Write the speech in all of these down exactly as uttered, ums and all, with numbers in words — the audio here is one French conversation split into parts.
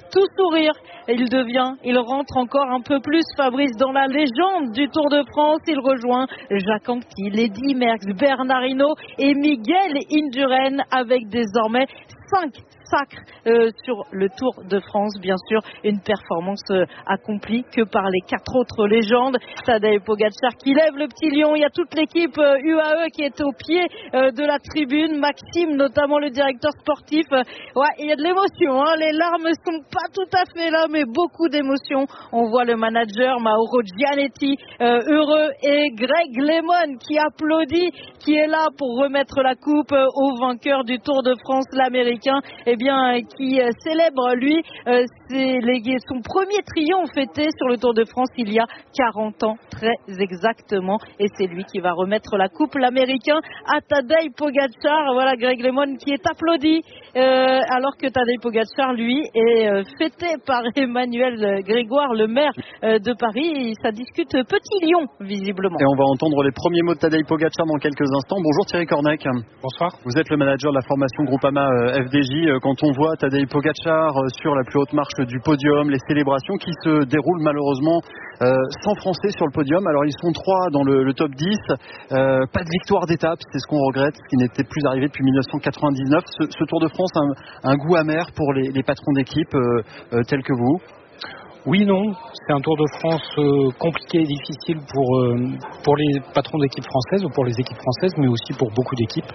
tout sourire. Il devient, il rentre encore un peu plus, Fabrice, dans la légende du Tour de France. Il rejoint Jacques Anquetil, Eddy Merckx, Bernard Hinault et Miguel Indurain avec désormais cinq sacres euh, sur le Tour de France. Bien sûr, une performance euh, accomplie que par les quatre autres légendes. Tadej Pogačar qui lève le petit lion. Il y a toute l'équipe euh, U A E qui est au pied euh, de la tribune. Maxime, notamment le directeur sportif. Euh, ouais, il y a de l'émotion. Hein. Les larmes sont pas tout à fait là, mais beaucoup d'émotion. On voit le manager Mauro Gianetti euh, heureux et Greg LeMond qui applaudit, qui est là pour remettre la coupe euh, au vainqueur du Tour de France, l'Américain. Et bien, qui euh, célèbre, lui, euh, c'est les, son premier triomphe fêté sur le Tour de France il y a quarante ans, très exactement. Et c'est lui qui va remettre la coupe, l'Américain, à Tadej Pogačar. Voilà, Greg LeMond qui est applaudi, euh, alors que Tadej Pogačar, lui, est euh, fêté par Emmanuel Grégoire, le maire euh, de Paris. Et ça discute petit lion, visiblement. Et on va entendre les premiers mots de Tadej Pogačar dans quelques instants. Bonjour Thierry Cornec. Bonsoir. Vous êtes le manager de la formation Groupama euh, F D J. Quand on voit Tadej Pogačar sur la plus haute marche du podium, les célébrations qui se déroulent malheureusement euh, sans Français sur le podium. Alors ils sont trois dans le, le top dix, euh, pas de victoire d'étape, c'est ce qu'on regrette, ce qui n'était plus arrivé depuis mille neuf cent quatre-vingt-dix-neuf. Ce, ce Tour de France a un, un goût amer pour les, les patrons d'équipe euh, euh, tels que vous. Oui, non, c'est un Tour de France euh, compliqué et difficile pour, euh, pour les patrons d'équipe françaises ou pour les équipes françaises, mais aussi pour beaucoup d'équipes.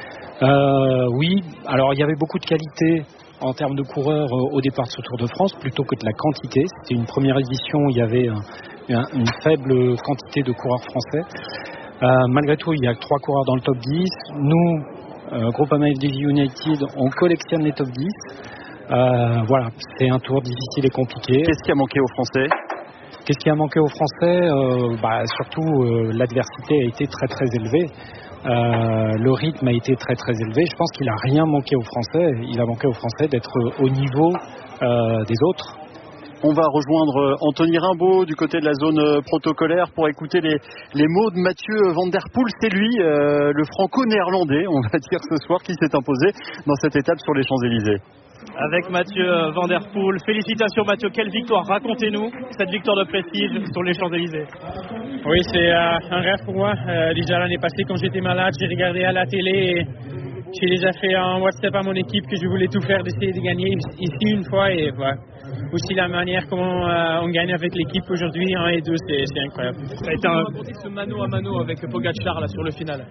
Euh, oui, alors il y avait beaucoup de qualité en termes de coureurs euh, au départ de ce Tour de France plutôt que de la quantité. C'était une première édition où il y avait un, un, une faible quantité de coureurs français. Euh, malgré tout, il y a trois coureurs dans le top dix. Nous, euh, Groupama F D J United, on collectionne les top dix. Euh, voilà, c'est un tour difficile et compliqué. Qu'est-ce qui a manqué aux Français ? Qu'est-ce qui a manqué aux Français euh, bah, Surtout, euh, l'adversité a été très très élevée. Euh, le rythme a été très très élevé. Je pense qu'il n'a rien manqué aux Français. Il a manqué aux Français d'être au niveau euh, des autres. On va rejoindre Anthony Rimbaud du côté de la zone protocolaire pour écouter les, les mots de Mathieu Van Der Poel. C'est lui, euh, le franco-néerlandais, on va dire ce soir, qui s'est imposé dans cette étape sur les Champs-Élysées. Avec Mathieu Van Der Poel. Félicitations Mathieu, quelle victoire, racontez-nous cette victoire de prestige sur les Champs-Élysées. Oui, c'est euh, un rêve pour moi. Euh, déjà l'année passée quand j'étais malade, j'ai regardé à la télé et j'ai déjà fait un WhatsApp à mon équipe que je voulais tout faire d'essayer de gagner ici une fois et voilà. Aussi la manière comment euh, on gagne avec l'équipe aujourd'hui, un et deux, c'est, c'est incroyable. Ça a été un... ce mano à mano avec Pogačar là sur le final.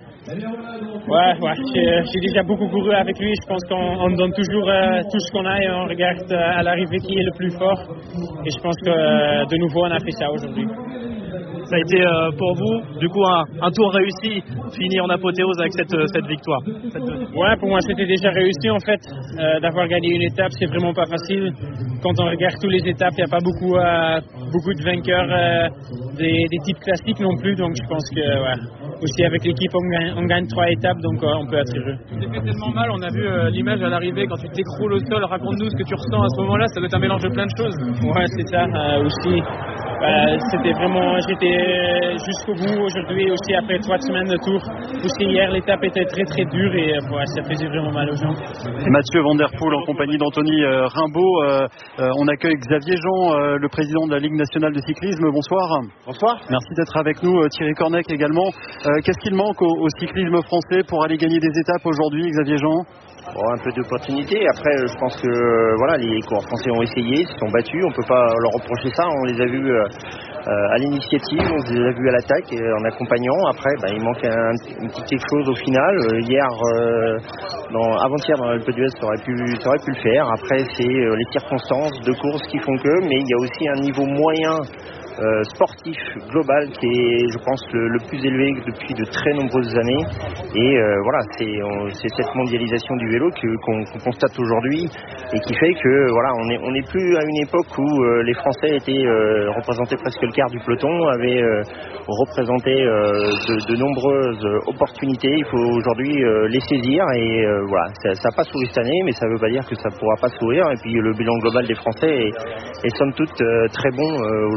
Ouais, ouais, j'ai, j'ai déjà beaucoup couru avec lui. Je pense qu'on on donne toujours euh, tout ce qu'on a et on regarde euh, à l'arrivée qui est le plus fort. Et je pense que euh, de nouveau on a fait ça aujourd'hui. Ça a été euh, pour vous, du coup, un, un tour réussi, fini en apothéose avec cette, cette victoire. Cette... Ouais, pour moi c'était déjà réussi en fait. Euh, d'avoir gagné une étape, c'est vraiment pas facile. Quand on regarde toutes les étapes, il n'y a pas beaucoup, euh, beaucoup de vainqueurs euh, des, des types classiques non plus. Donc je pense que ouais, aussi avec l'équipe, on gagne, on gagne trois étapes, donc euh, on peut être heureux. Tu t'es fait tellement mal, on a vu euh, l'image à l'arrivée quand tu t'écroules au sol. Raconte-nous ce que tu ressens à ce moment-là, ça doit être un mélange de plein de choses. Ouais, c'est ça euh, aussi. Euh, c'était vraiment, j'étais jusqu'au bout aujourd'hui aussi après trois semaines de tour. Aussi hier l'étape était très très dure et euh, ouais, ça faisait vraiment mal aux gens. Mathieu Van Der Poel en compagnie d'Anthony euh, Rimbaud. Euh, euh, on accueille Xavier Jean, euh, le président de la Ligue nationale de cyclisme. Bonsoir. Bonsoir. Merci d'être avec nous. Euh, Thierry Cornec également. Euh, qu'est-ce qu'il manque au, au cyclisme français pour aller gagner des étapes aujourd'hui, Xavier Jean ? Bon, un peu d'opportunité. Après, je pense que euh, voilà, les coureurs français ont essayé, se sont battus. On ne peut pas leur reprocher ça. On les a vus euh, euh, à l'initiative, on les a vus à l'attaque et en accompagnant. Après, bah, il manque un, un petit quelque chose au final. Euh, hier, euh, dans, avant-hier dans l'Alpe d'Huez, ça aurait pu, ça aurait pu le faire. Après, c'est euh, les circonstances de course qui font que. Mais il y a aussi un niveau moyen. Euh, sportif global qui est, je pense, le, le plus élevé depuis de très nombreuses années. Et euh, voilà, c'est, on, c'est cette mondialisation du vélo que, qu'on, qu'on constate aujourd'hui et qui fait que voilà, on n'est on n'est plus à une époque où euh, les Français étaient euh, représentaient presque le quart du peloton, avaient euh, représenté euh, de, de nombreuses opportunités. Il faut aujourd'hui euh, les saisir et euh, voilà, ça n'a pas souri cette année, mais ça ne veut pas dire que ça ne pourra pas sourire. Et puis le bilan global des Français est, est somme toute euh, très bon euh, aujourd'hui avec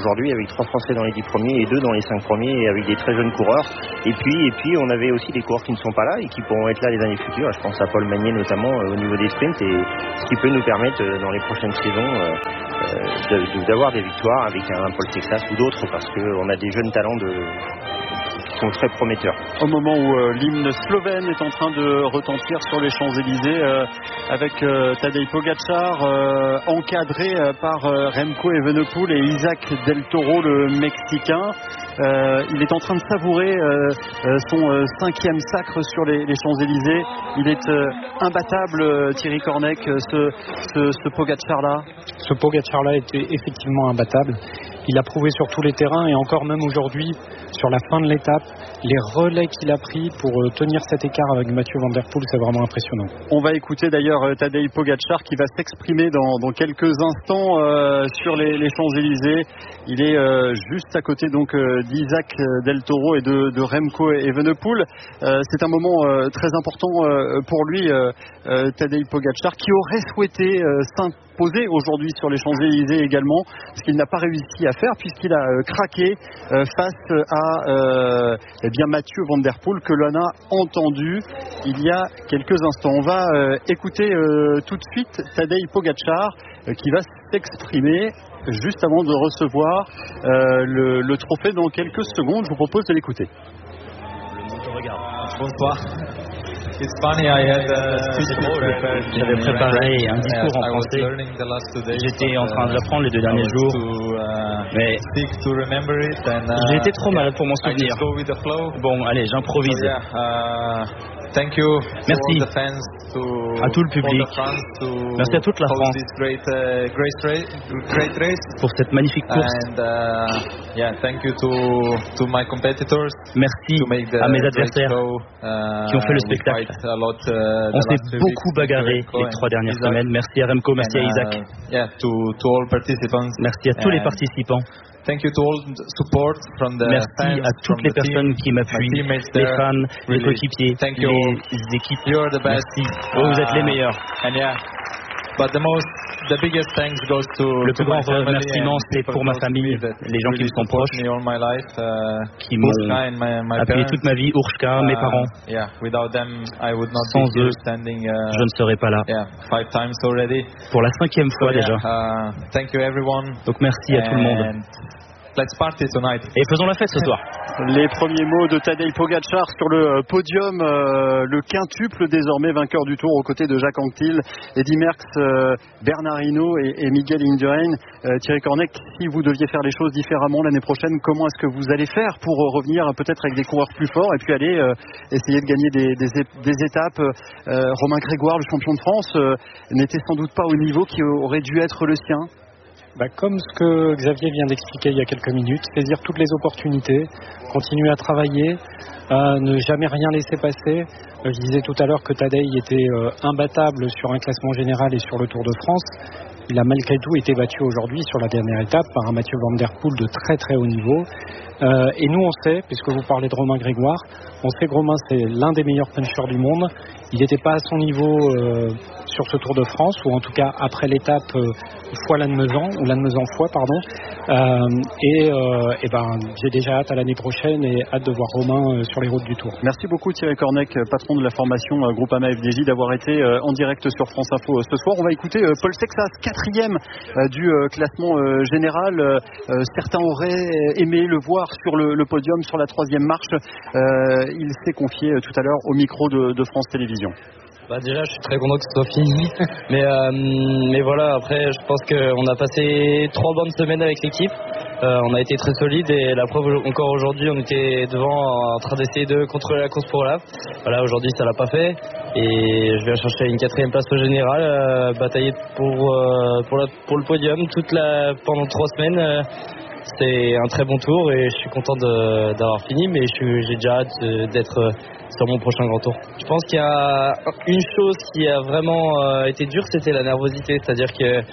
avec trois Français dans les dix premiers et deux dans les cinq premiers, et avec des très jeunes coureurs. Et puis, et puis on avait aussi des coureurs qui ne sont pas là et qui pourront être là les années futures. Je pense à Paul Magnier notamment euh, au niveau des sprints, et ce qui peut nous permettre euh, dans les prochaines saisons euh, euh, de, de, d'avoir des victoires avec un Paul Texas ou d'autres, parce qu'on a des jeunes talents de sont très prometteurs. Au moment où euh, l'hymne slovène est en train de retentir sur les Champs-Élysées, euh, avec euh, Tadej Pogačar euh, encadré euh, par euh, Remco Evenepoel et Isaac Del Toro, le Mexicain. Euh, il est en train de savourer euh, euh, son euh, cinquième sacre sur les, les Champs-Élysées. Il est euh, imbattable, euh, Thierry Cornec, ce, ce, ce Pogačar-là. Ce Pogačar-là était effectivement imbattable. Il a prouvé sur tous les terrains, et encore même aujourd'hui, sur la fin de l'étape, les relais qu'il a pris pour euh, tenir cet écart avec Mathieu Van Der Poel, c'est vraiment impressionnant. On va écouter d'ailleurs euh, Tadej Pogačar qui va s'exprimer dans, dans quelques instants euh, sur les, les Champs-Élysées. Il est euh, juste à côté donc euh, d'Isaac Del Toro et de, de Remco Evenepoel. Euh, c'est un moment euh, très important euh, pour lui, euh, euh, Tadej Pogačar, qui aurait souhaité euh, s'imposer aujourd'hui sur les Champs-Élysées également, ce qu'il n'a pas réussi à faire puisqu'il a euh, craqué euh, face à euh, eh bien Mathieu Van Der Poel, que l'on a entendu il y a quelques instants. On va euh, écouter euh, tout de suite Tadej Pogačar euh, qui va s'exprimer juste avant de recevoir euh, le, le trophée dans quelques secondes. Je vous propose de l'écouter. Bonsoir. It's funny, I had a speech prepared. J'avais préparé un discours en français. J'étais en train de l'apprendre les deux derniers jours, mais j'ai été trop malade pour m'en souvenir. Bon, allez, j'improvise. Merci à tout le public, merci à toute la France pour cette magnifique course. Merci à mes adversaires qui ont fait le spectacle. On s'est beaucoup bagarré les trois dernières semaines. Merci à Remco, merci à Isaac, merci à tous les participants. Merci à toutes les personnes qui m'appuient, les fans, les coéquipiers, les équipes. Merci. Oh, vous êtes les meilleurs. Le plus grand remerciement, c'est pour ma famille, les gens qui me sont proches, qui m'ont appuyé toute ma vie, Urška, mes parents. Sans eux, je ne serais pas là. Pour la cinquième fois déjà. Donc merci à tout le monde. Et faisons la fête ce soir. Les premiers mots de Tadej Pogačar sur le podium, euh, le quintuple désormais vainqueur du Tour aux côtés de Jacques Anquetil, Eddy Merckx, euh, Bernard Hinault et, et Miguel Indurain. Euh, Thierry Cornec, si vous deviez faire les choses différemment l'année prochaine, comment est-ce que vous allez faire pour euh, revenir euh, peut-être avec des coureurs plus forts et puis aller euh, essayer de gagner des, des, des étapes euh, Romain Grégoire, le champion de France, euh, n'était sans doute pas au niveau qui aurait dû être le sien. Bah, comme ce que Xavier vient d'expliquer il y a quelques minutes, saisir toutes les opportunités, continuer à travailler, euh, ne jamais rien laisser passer. Euh, je disais tout à l'heure que Tadej était euh, imbattable sur un classement général et sur le Tour de France. Il a malgré tout été battu aujourd'hui sur la dernière étape par un Mathieu Van Der Poel de très très haut niveau. Euh, et nous on sait, puisque vous parlez de Romain Grégoire, on sait que Romain c'est l'un des meilleurs punchers du monde. Il n'était pas à son niveau euh, sur ce Tour de France, ou en tout cas après l'étape euh, Foix-Lannemezan, ou Lannemezan-Foix, pardon. Euh, et euh, et ben, j'ai déjà hâte à l'année prochaine et hâte de voir Romain euh, sur les routes du Tour. Merci beaucoup Thierry Cornec, patron de la formation euh, Groupama F D J, d'avoir été euh, en direct sur France Info euh, ce soir. On va écouter euh, Paul Texas, quatrième euh, du euh, classement euh, général. Euh, certains auraient aimé le voir sur le, le podium, sur la troisième marche. Euh, il s'est confié euh, tout à l'heure au micro de, de France Télévisions. Bah déjà je suis très content que ce soit fini mais, euh, mais voilà, après je pense qu'on a passé trois bonnes semaines avec l'équipe, euh, on a été très solide et la preuve encore aujourd'hui on était devant en train d'essayer de contrôler la course pour l'A P. Voilà, aujourd'hui ça l'a pas fait et je viens chercher une quatrième place au général, euh, batailler pour, euh, pour, la, pour le podium toute la, pendant trois semaines. Euh, C'est un très bon tour et je suis content de, d'avoir fini, mais je suis, j'ai déjà hâte d'être sur mon prochain grand tour. Je pense qu'il y a une chose qui a vraiment été dure, c'était la nervosité, c'est-à-dire que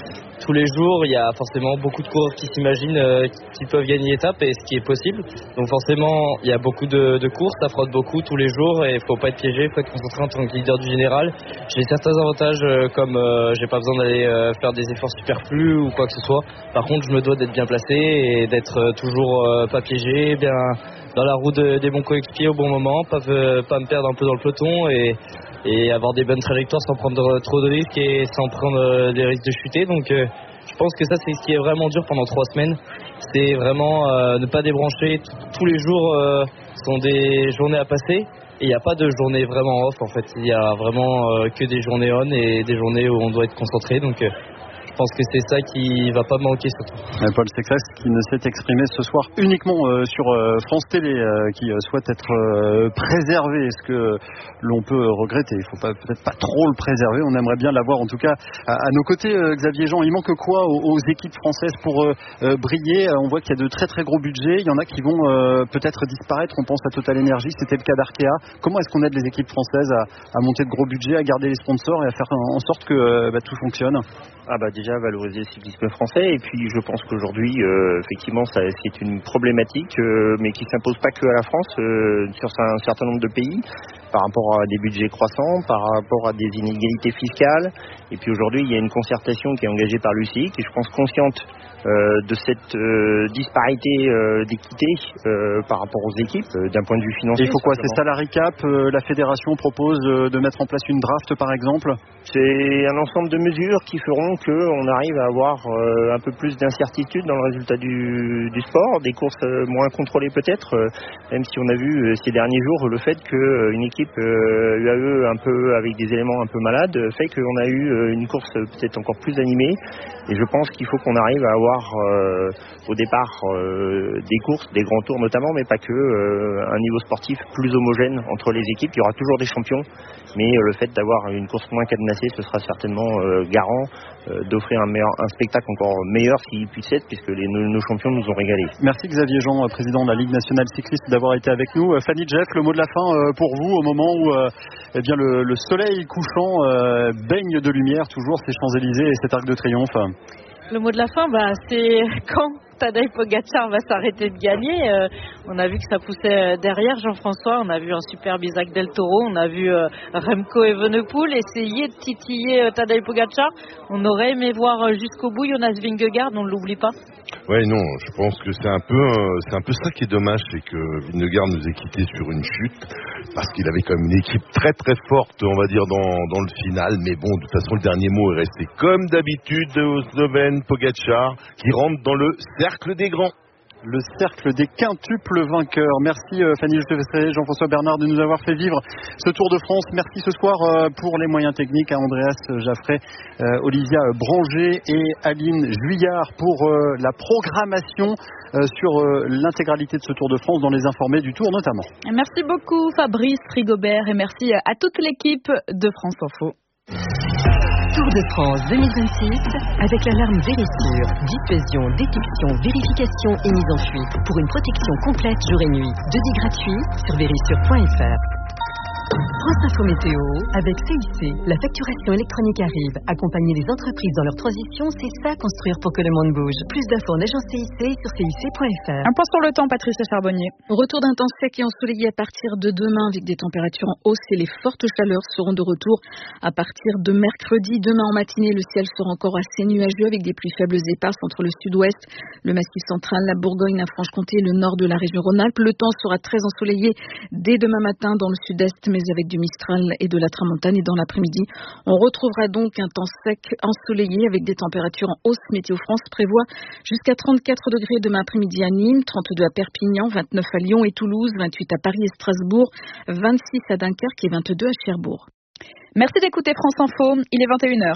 tous les jours, il y a forcément beaucoup de coureurs qui s'imaginent euh, qu'ils peuvent gagner l'étape et ce qui est possible. Donc forcément, il y a beaucoup de, de courses, ça frotte beaucoup tous les jours et il ne faut pas être piégé, il faut être concentré en tant que leader du général. J'ai certains avantages euh, comme euh, j'ai pas besoin d'aller euh, faire des efforts superflus ou quoi que ce soit. Par contre, je me dois d'être bien placé et d'être euh, toujours euh, pas piégé, bien dans la roue de, des bons coéquipiers au bon moment, pas, euh, pas me perdre un peu dans le peloton et, et avoir des bonnes trajectoires sans prendre trop de risques et sans prendre euh, des risques de chuter. Donc euh, je pense que ça c'est ce qui est vraiment dur pendant trois semaines. C'est vraiment euh, ne pas débrancher. Tous les jours euh, sont des journées à passer. Et il n'y a pas de journée vraiment off en fait. Il y a vraiment euh, que des journées on et des journées où on doit être concentré. Donc euh, je pense que c'est ça qui va pas me manquer surtout. Paul Sexas qui ne s'est exprimé ce soir uniquement euh, sur euh, France Télé, euh, qui euh, souhaite être euh, préservé. Ce que l'on peut regretter, il ne faut pas, peut-être pas trop le préserver. On aimerait bien l'avoir en tout cas à, à nos côtés. Euh, Xavier Jean, il manque quoi aux, aux équipes françaises pour euh, euh, briller? On voit qu'il y a de très très gros budgets. Il y en a qui vont euh, peut-être disparaître. On pense à Total Energy, c'était le cas d'Arkea. Comment est-ce qu'on aide les équipes françaises à, à monter de gros budgets, à garder les sponsors et à faire en sorte que euh, bah, tout fonctionne? Ah bah déjà valoriser le cyclisme français et puis je pense qu'aujourd'hui euh, effectivement ça, c'est une problématique euh, mais qui s'impose pas que à la France, euh, sur un certain nombre de pays par rapport à des budgets croissants, par rapport à des inégalités fiscales et puis aujourd'hui il y a une concertation qui est engagée par l'U C I qui est je pense consciente euh, de cette euh, disparité euh, d'équité euh, par rapport aux équipes euh, d'un point de vue financier. Et il faut quoi? C'est salary cap, euh, la fédération propose euh, de mettre en place une draft par exemple? C'est un ensemble de mesures qui feront qu'on arrive à avoir euh, un peu plus d'incertitude dans le résultat du, du sport, des courses euh, moins contrôlées peut-être, euh, même si on a vu euh, ces derniers jours le fait qu'une équipe euh, U A E un peu avec des éléments un peu malades fait qu'on a eu euh, une course peut-être encore plus animée et je pense qu'il faut qu'on arrive à avoir euh, au départ euh, des courses, des grands tours notamment, mais pas que, euh, un niveau sportif plus homogène entre les équipes. Il y aura toujours des champions, mais euh, le fait d'avoir une course moins cadenassée, ce sera certainement euh, garant euh, d'offrir un, meilleur, un spectacle encore meilleur s'il puisse être, puisque les, nos, nos champions nous ont régalés. Merci Xavier Jean, président de la Ligue nationale cycliste, d'avoir été avec nous. Fanny Jeff, le mot de la fin euh, pour vous au moment où euh, eh bien le, le soleil couchant euh, baigne de lumière toujours ces Champs-Élysées et cet arc de triomphe. Le mot de la fin, bah, c'est quand Tadej Pogacar va s'arrêter de gagner. Euh, on a vu que ça poussait derrière Jean-François. On a vu un superbe Isaac Del Toro. On a vu euh, Remco Evenepoel essayer de titiller euh, Tadej Pogacar. On aurait aimé voir euh, jusqu'au bout Jonas Vingegaard, on ne l'oublie pas. Ouais, non, je pense que c'est un peu, euh, c'est un peu ça qui est dommage, c'est que Vingegaard nous ait quittés sur une chute, parce qu'il avait quand même une équipe très très forte, on va dire, dans, dans le final, mais bon, de toute façon, le dernier mot est resté comme d'habitude au Slovène Pogacar, qui rentre dans le cercle des grands. Le cercle des quintuples vainqueurs. Merci euh, Fanny Lefebvre, Jean-François Bernard de nous avoir fait vivre ce Tour de France. Merci ce soir euh, pour les moyens techniques à Andreas Jaffray, euh, Olivia Branger et Aline Juillard pour euh, la programmation euh, sur euh, l'intégralité de ce Tour de France dans les informés du Tour notamment. Merci beaucoup Fabrice Rigobert et merci à toute l'équipe de France Info. Tour de France deux mille vingt-six avec l'alarme Vérissure. Dissuasion, détection, vérification et mise en fuite pour une protection complète jour et nuit. Devis gratuit sur vérissure point f r. France Info Météo avec C I C. La facturation électronique arrive. Accompagner les entreprises dans leur transition, c'est ça construire pour que le monde bouge. Plus d'infos en agence C I C sur C I C point f r. Un point sur le temps, Patricia Charbonnier. Retour d'un temps sec et ensoleillé à partir de demain avec des températures en hausse et les fortes chaleurs seront de retour à partir de mercredi. Demain en matinée, le ciel sera encore assez nuageux avec des pluies faibles éparses entre le sud-ouest, le massif central, la Bourgogne, la Franche-Comté et le nord de la région Rhône-Alpes. Le temps sera très ensoleillé dès demain matin dans le sud-est, mais avec du Mistral et de la Tramontane. Et dans l'après-midi, on retrouvera donc un temps sec ensoleillé avec des températures en hausse. Météo France prévoit jusqu'à trente-quatre degrés demain après-midi à Nîmes, trente-deux à Perpignan, vingt-neuf à Lyon et Toulouse, vingt-huit à Paris et Strasbourg, vingt-six à Dunkerque et vingt-deux à Cherbourg. Merci d'écouter France Info, il est vingt et une heures.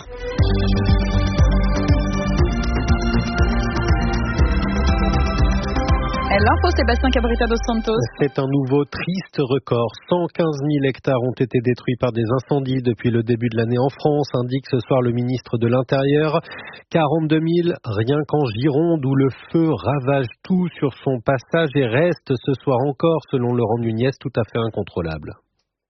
L'info, Sébastien Cabrita dos Santos. C'est un nouveau triste record. cent quinze mille hectares ont été détruits par des incendies depuis le début de l'année en France, indique ce soir le ministre de l'Intérieur. quarante-deux mille rien qu'en Gironde, où le feu ravage tout sur son passage et reste ce soir encore, selon Laurent Nunez, tout à fait incontrôlable.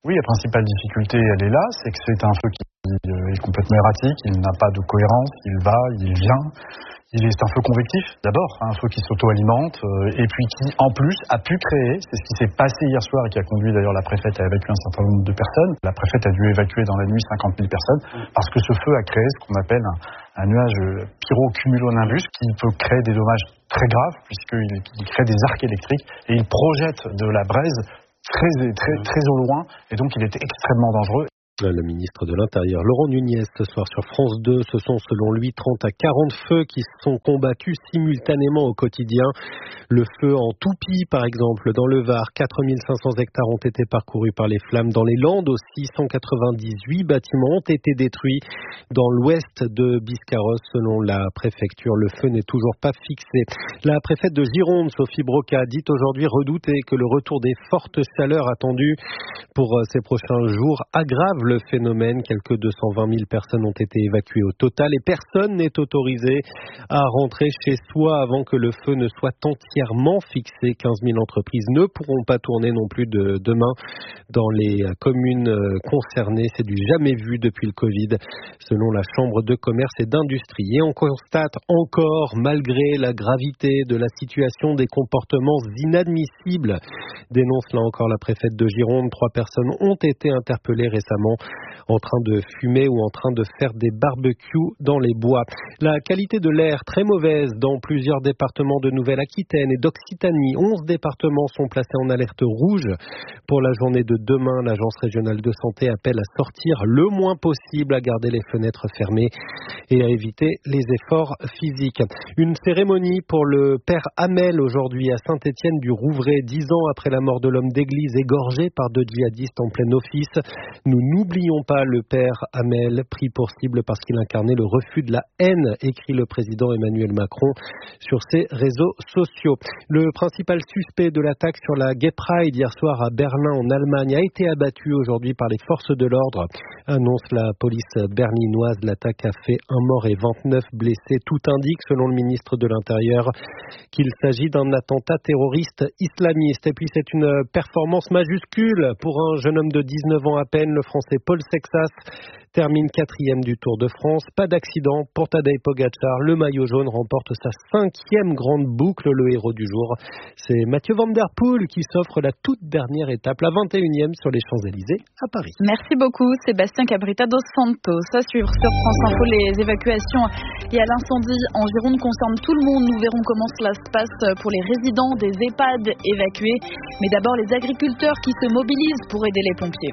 Oui, la principale difficulté, elle est là, c'est que c'est un feu qui est complètement erratique, il n'a pas de cohérence, il va, il vient. Il est un feu convectif, d'abord, un feu qui s'auto-alimente, euh, et puis qui, en plus, a pu créer, c'est ce qui s'est passé hier soir et qui a conduit d'ailleurs la préfète à évacuer un certain nombre de personnes. La préfète a dû évacuer dans la nuit cinquante mille personnes, parce que ce feu a créé ce qu'on appelle un, un nuage pyrocumulonimbus qui peut créer des dommages très graves, puisqu'il il crée des arcs électriques, et il projette de la braise très, très, très au loin, et donc il est extrêmement dangereux. Le ministre de l'Intérieur, Laurent Nunez, ce soir sur France deux, ce sont selon lui trente à quarante feux qui sont combattus simultanément au quotidien. Le feu en Toupie, par exemple, dans le Var, quatre mille cinq cents hectares ont été parcourus par les flammes. Dans les Landes aussi, cent quatre-vingt-dix-huit bâtiments ont été détruits. Dans l'ouest de Biscarrosse, selon la préfecture, le feu n'est toujours pas fixé. La préfète de Gironde, Sophie Broca, dit aujourd'hui redouter que le retour des fortes chaleurs attendues pour ces prochains jours aggrave le phénomène. Quelques deux cent vingt mille personnes ont été évacuées au total et personne n'est autorisé à rentrer chez soi avant que le feu ne soit entièrement fixé. quinze mille entreprises ne pourront pas tourner non plus de demain dans les communes concernées. C'est du jamais vu depuis le Covid, selon la Chambre de commerce et d'industrie. Et on constate encore, malgré la gravité de la situation, des comportements inadmissibles. Dénonce là encore la préfète de Gironde. Trois personnes ont été interpellées récemment en train de fumer ou en train de faire des barbecues dans les bois. La qualité de l'air très mauvaise dans plusieurs départements de Nouvelle-Aquitaine et d'Occitanie. onze départements sont placés en alerte rouge. Pour la journée de demain, l'Agence régionale de santé appelle à sortir le moins possible, à garder les fenêtres fermées et à éviter les efforts physiques. Une cérémonie pour le père Hamel aujourd'hui à Saint-Étienne-du-Rouvray, dix ans après la mort de l'homme d'église égorgé par deux djihadistes en plein office. Nous n'oublions pas le père Hamel, pris pour cible parce qu'il incarnait le refus de la haine, écrit le président Emmanuel Macron sur ses réseaux sociaux. Le principal suspect de l'attaque sur la Gay Pride hier soir à Berlin en Allemagne a été abattu aujourd'hui par les forces de l'ordre, annonce la police berlinoise. L'attaque a fait un mort et vingt-neuf blessés. Tout indique, selon le ministre de l'Intérieur, qu'il s'agit d'un attentat terroriste islamiste. Et puis c'est une performance majuscule pour un jeune homme de dix-neuf ans à peine. Le Français Paul Sexas termine quatrième du Tour de France. Pas d'accident pour Tadej Pogačar. Le maillot jaune remporte sa cinquième grande boucle. Le héros du jour, c'est Mathieu Van Der Poel qui s'offre la toute dernière étape, la vingt et unième sur les Champs-Élysées à Paris. Merci beaucoup Sébastien Cabrita dos Santos. À suivre sur France Info, les évacuations liées à l'incendie en Gironde concernent tout le monde. Nous verrons comment cela se passe pour les résidents des EHPAD évacués. Mais d'abord les agriculteurs qui se mobilisent pour aider les pompiers.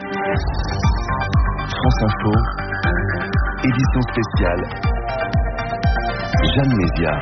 France Info, édition spéciale, Jeanne Média.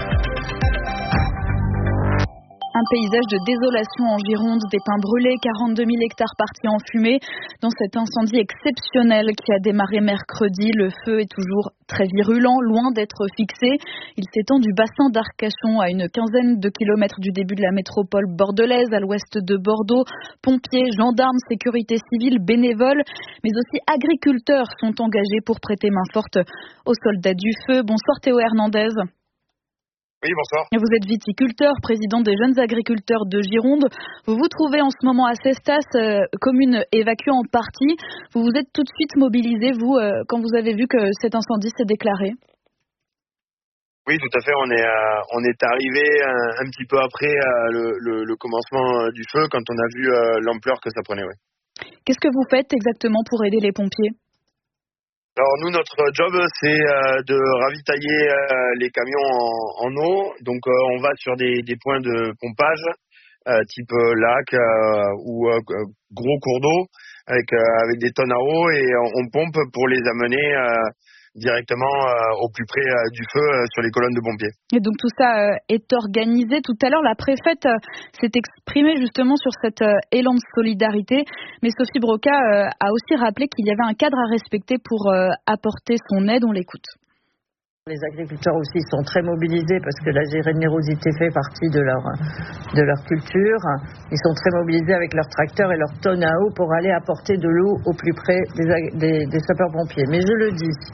Un paysage de désolation en Gironde, des pins brûlés, quarante-deux mille hectares partis en fumée. Dans cet incendie exceptionnel qui a démarré mercredi, le feu est toujours très virulent, loin d'être fixé. Il s'étend du bassin d'Arcachon à une quinzaine de kilomètres du début de la métropole bordelaise, à l'ouest de Bordeaux. Pompiers, gendarmes, sécurité civile, bénévoles, mais aussi agriculteurs sont engagés pour prêter main forte aux soldats du feu. Bonsoir Théo Hernandez. Oui, bonsoir. Vous êtes viticulteur, président des jeunes agriculteurs de Gironde. Vous vous trouvez en ce moment à Cestas, euh, commune évacuée en partie. Vous vous êtes tout de suite mobilisé, vous, euh, quand vous avez vu que cet incendie s'est déclaré? Oui, tout à fait. On est, euh, on est arrivé un, un petit peu après euh, le, le, le commencement du feu, quand on a vu euh, l'ampleur que ça prenait. Ouais. Qu'est-ce que vous faites exactement pour aider les pompiers? Alors nous, notre job, c'est euh, de ravitailler euh, les camions en, en eau. Donc euh, on va sur des, des points de pompage, euh, type euh, lac euh, ou euh, gros cours d'eau, avec, euh, avec des tonnes à eau, et on, on pompe pour les amener euh, directement euh, au plus près euh, du feu euh, sur les colonnes de pompiers. Et donc tout ça euh, est organisé. Tout à l'heure, la préfète euh, s'est exprimée justement sur cet euh, élan de solidarité. Mais Sophie Broca euh, a aussi rappelé qu'il y avait un cadre à respecter pour euh, apporter son aide. On l'écoute. Les agriculteurs aussi sont très mobilisés parce que la générosité fait partie de leur, de leur culture. Ils sont très mobilisés avec leurs tracteurs et leurs tonnes à eau pour aller apporter de l'eau au plus près des, des, des sapeurs-pompiers. Mais je le dis,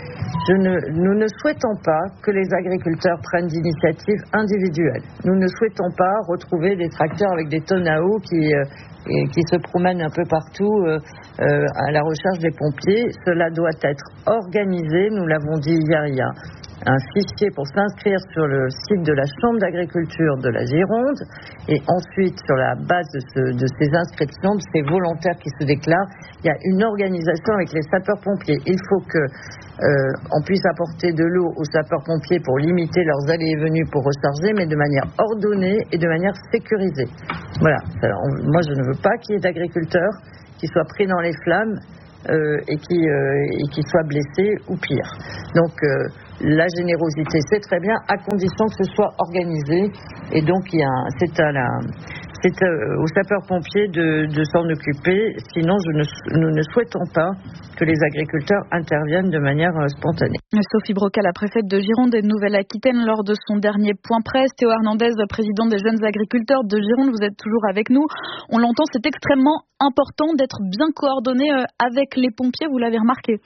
Je ne, nous ne souhaitons pas que les agriculteurs prennent d'initiatives individuelles. Nous ne souhaitons pas retrouver des tracteurs avec des tonnes à eau qui, euh, et, qui se promènent un peu partout euh, euh, à la recherche des pompiers. Cela doit être organisé, nous l'avons dit hier, il y a un fichier pour s'inscrire sur le site de la Chambre d'agriculture de la Gironde, et ensuite sur la base de, ce, de ces inscriptions, de ces volontaires qui se déclarent, il y a une organisation avec les sapeurs-pompiers. Il faut que euh, on puisse apporter de l'eau aux sapeurs-pompiers pour limiter leurs allées et venues pour recharger, mais de manière ordonnée et de manière sécurisée. Voilà. Alors, on, moi, je ne veux pas qu'il y ait d'agriculteurs qui soient pris dans les flammes euh, et qui euh, et qui soient blessés ou pire. Donc euh, la générosité, c'est très bien, à condition que ce soit organisé. Et donc, il y a un, c'est à la, c'est euh, aux sapeurs-pompiers de, de s'en occuper. Sinon, je ne, nous ne souhaitons pas que les agriculteurs interviennent de manière euh, spontanée. Sophie Broca, la préfète de Gironde et de Nouvelle-Aquitaine, lors de son dernier point presse. Théo Hernandez, président des jeunes agriculteurs de Gironde, vous êtes toujours avec nous. On l'entend, c'est extrêmement important d'être bien coordonné euh, avec les pompiers, vous l'avez remarqué.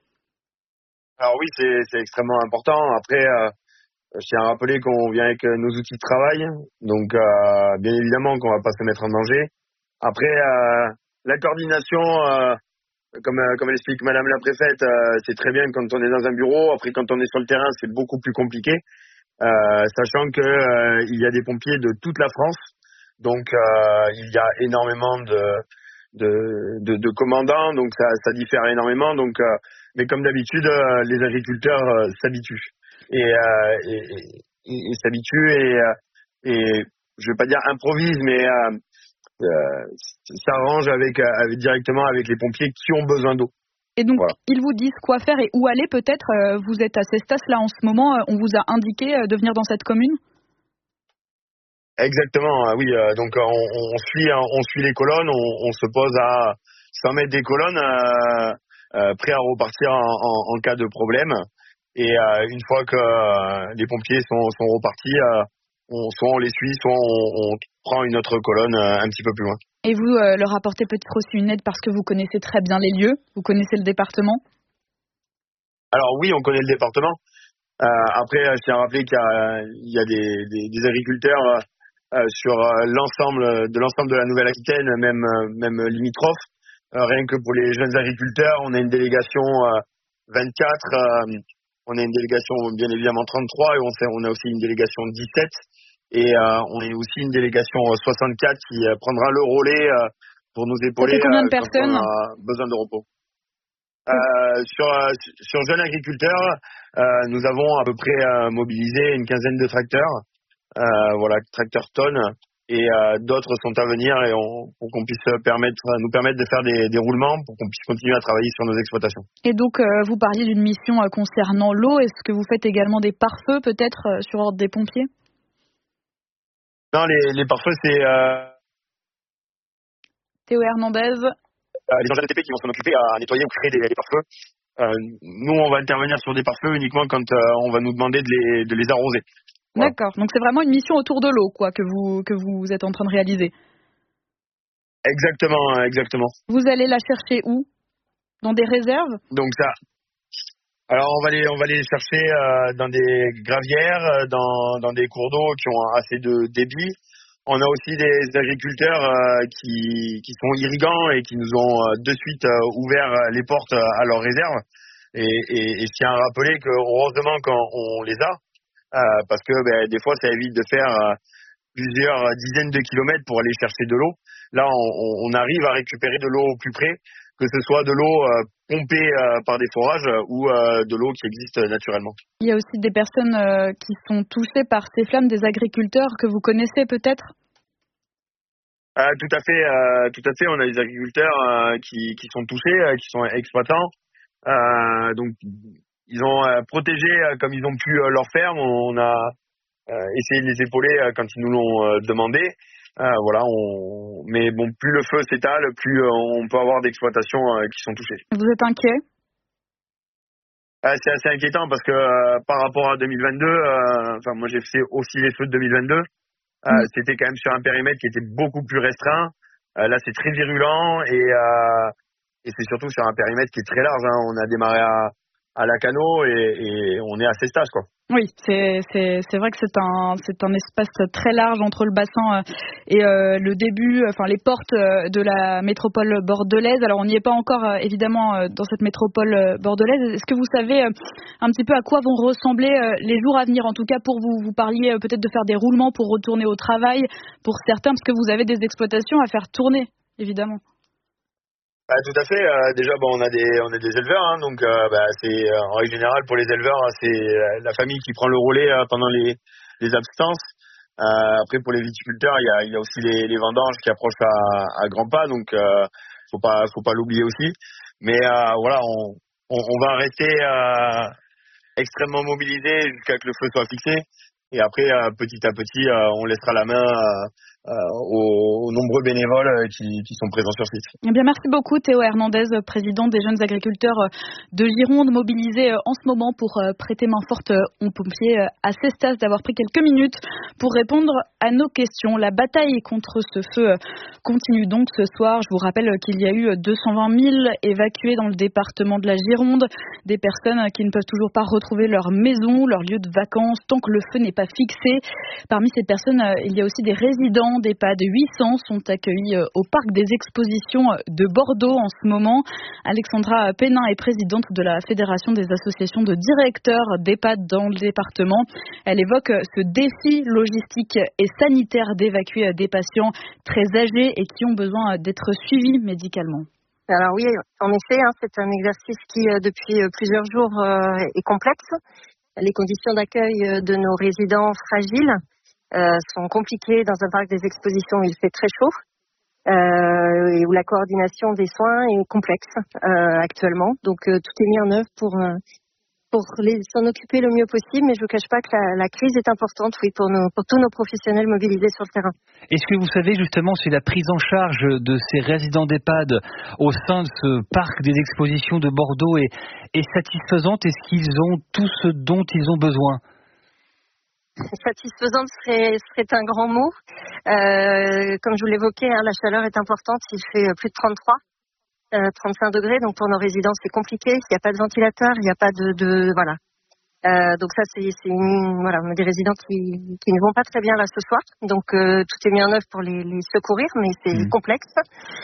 Alors oui, c'est, c'est extrêmement important. Après, euh, je tiens à rappeler qu'on vient avec nos outils de travail, donc euh, bien évidemment qu'on va pas se mettre en danger. Après, euh, la coordination, euh, comme euh, comme l'explique Madame la préfète, euh, c'est très bien quand on est dans un bureau. Après, quand on est sur le terrain, c'est beaucoup plus compliqué, euh, sachant que euh, il y a des pompiers de toute la France, donc euh, il y a énormément de de, de, de commandants, donc ça, ça diffère énormément. Donc euh, mais comme d'habitude, euh, les agriculteurs euh, s'habituent et, euh, et, et, et s'habituent et, euh, et je vais pas dire improvisent, mais euh, euh, s'arrangent avec, avec directement avec les pompiers qui ont besoin d'eau. Et donc voilà. Ils vous disent quoi faire et où aller peut-être. Euh, vous êtes à Cestas là en ce moment. Euh, on vous a indiqué euh, de venir dans cette commune. Exactement, oui. Euh, donc on, on suit, on suit les colonnes. On, on se pose à cent mètres des colonnes. Euh, Euh, prêt à repartir en, en, en cas de problème. Et euh, une fois que euh, les pompiers sont, sont repartis, euh, on, soit on les suit, soit on, on prend une autre colonne euh, un petit peu plus loin. Et vous euh, leur apportez peut-être aussi une aide parce que vous connaissez très bien les lieux, vous connaissez le département? Alors oui, on connaît le département. Euh, après, je tiens à rappeler qu'il y a, il y a des, des, des agriculteurs euh, sur l'ensemble de l'ensemble de la Nouvelle-Aquitaine, même, même limitrophe. Euh, rien que pour les jeunes agriculteurs, on a une délégation euh, vingt-quatre, euh, on a une délégation bien évidemment trente-trois et on, sait, on a aussi une délégation dix-sept et euh, on a aussi une délégation soixante-quatre qui euh, prendra le relais euh, pour nous épauler combien de euh, personnes quand on a besoin de repos. Euh, sur, euh, sur jeunes agriculteurs, euh, nous avons à peu près euh, mobilisé une quinzaine de tracteurs, euh, voilà, tracteurs tonnes. Et euh, d'autres sont à venir et on, pour qu'on puisse permettre, nous permettre de faire des, des roulements pour qu'on puisse continuer à travailler sur nos exploitations. Et donc, euh, vous parliez d'une mission euh, concernant l'eau. Est-ce que vous faites également des pare-feux, peut-être, euh, sur ordre des pompiers? Non, les, les pare-feux, c'est... Euh, Théo Hernandez. Euh, les engins de T P qui vont s'en occuper à, à nettoyer ou créer des, des pare-feux. Euh, nous, on va intervenir sur des pare-feux uniquement quand euh, on va nous demander de les, de les arroser. Voilà. D'accord, donc c'est vraiment une mission autour de l'eau, quoi, que vous que vous êtes en train de réaliser. Exactement, exactement. Vous allez la chercher où? Dans des réserves? Donc ça. Alors on va les on va les chercher euh, dans des gravières, dans dans des cours d'eau qui ont assez de débit. On a aussi des agriculteurs euh, qui qui sont irrigants et qui nous ont euh, de suite euh, ouvert les portes à leurs réserves. Et, et, et je tiens à rappeler que heureusement quand on les a. Euh, parce que ben, des fois ça évite de faire euh, plusieurs dizaines de kilomètres pour aller chercher de l'eau. Là on, on arrive à récupérer de l'eau au plus près, que ce soit de l'eau euh, pompée euh, par des forages ou euh, de l'eau qui existe naturellement. Il y a aussi des personnes euh, qui sont touchées par ces flammes, des agriculteurs que vous connaissez peut-être? euh, Tout à fait, euh, tout à fait. On a des agriculteurs euh, qui, qui sont touchés, euh, qui sont exploitants. Euh, donc ils ont euh, protégé euh, comme ils ont pu euh, leur ferme. On a euh, essayé de les épauler euh, quand ils nous l'ont euh, demandé. Euh, voilà, on... mais bon, plus le feu s'étale, plus euh, on peut avoir d'exploitations euh, qui sont touchées. Vous êtes inquiet? euh, C'est assez inquiétant parce que euh, par rapport à deux mille vingt-deux, euh, enfin moi j'ai fait aussi les feux de deux mille vingt-deux. Euh, mmh. C'était quand même sur un périmètre qui était beaucoup plus restreint. Euh, là, c'est très virulent et, euh, et c'est surtout sur un périmètre qui est très large. Hein. On a démarré à à Lacanau et, et on est à ces stages, quoi. Oui, c'est, c'est, c'est vrai que c'est un, c'est un espace très large entre le bassin et euh, le début, enfin les portes de la métropole bordelaise. Alors on n'y est pas encore euh, évidemment euh, dans cette métropole bordelaise. Est-ce que vous savez euh, un petit peu à quoi vont ressembler euh, les jours à venir? En tout cas pour vous, vous parliez euh, peut-être de faire des roulements pour retourner au travail pour certains, parce que vous avez des exploitations à faire tourner, évidemment. Ah, tout à fait. Euh, déjà, bon, on a des on a des éleveurs, hein, donc euh, bah, c'est euh, en règle générale pour les éleveurs, c'est euh, la famille qui prend le relais euh, pendant les les absences. Euh, après, pour les viticulteurs, il y a il y a aussi les, les vendanges qui approchent à, à grands pas, donc euh, faut pas faut pas l'oublier aussi. Mais euh, voilà, on, on on va rester euh, extrêmement mobilisés jusqu'à ce que le feu soit fixé. Et après, euh, petit à petit, euh, on laissera la main euh, euh, aux, aux nombreux bénévoles euh, qui, qui sont présents sur site. Eh bien, merci beaucoup Théo Hernandez, président des jeunes agriculteurs de Gironde, mobilisés en ce moment pour prêter main forte aux pompiers. À Cestas d'avoir pris quelques minutes pour répondre à nos questions. La bataille contre ce feu continue donc ce soir. Je vous rappelle qu'il y a eu deux cent vingt mille évacués dans le département de la Gironde, des personnes qui ne peuvent toujours pas retrouver leur maison, leur lieu de vacances, tant que le feu n'est pas fixé. Parmi ces personnes, il y a aussi des résidents d'EHPAD. huit cents sont accueillis au parc des expositions de Bordeaux en ce moment. Alexandra Pénin est présidente de la Fédération des associations de directeurs d'EHPAD dans le département. Elle évoque ce défi logistique et sanitaire d'évacuer des patients très âgés et qui ont besoin d'être suivis médicalement. Alors oui, en effet, hein, c'est un exercice qui, depuis plusieurs jours, euh, est complexe. Les conditions d'accueil de nos résidents fragiles euh, sont compliquées dans un parc des expositions où il fait très chaud euh, et où la coordination des soins est complexe euh, actuellement. Donc euh, tout est mis en œuvre pour euh, pour les, s'en occuper le mieux possible, mais je ne vous cache pas que la, la crise est importante, oui, pour, nos, pour tous nos professionnels mobilisés sur le terrain. Est-ce que vous savez justement si la prise en charge de ces résidents d'EHPAD au sein de ce parc des expositions de Bordeaux est, est satisfaisante? Est-ce qu'ils ont tout ce dont ils ont besoin? Satisfaisante serait, serait un grand mot. Euh, comme je vous l'évoquais, hein, la chaleur est importante, il fait plus de trente-trois. trente-cinq degrés, donc pour nos résidents c'est compliqué, il n'y a pas de ventilateur, il n'y a pas de, de voilà. Euh, donc ça c'est, c'est une, voilà, on a des résidents qui, qui ne vont pas très bien là ce soir, donc euh, tout est mis en œuvre pour les, les secourir, mais c'est mmh. complexe.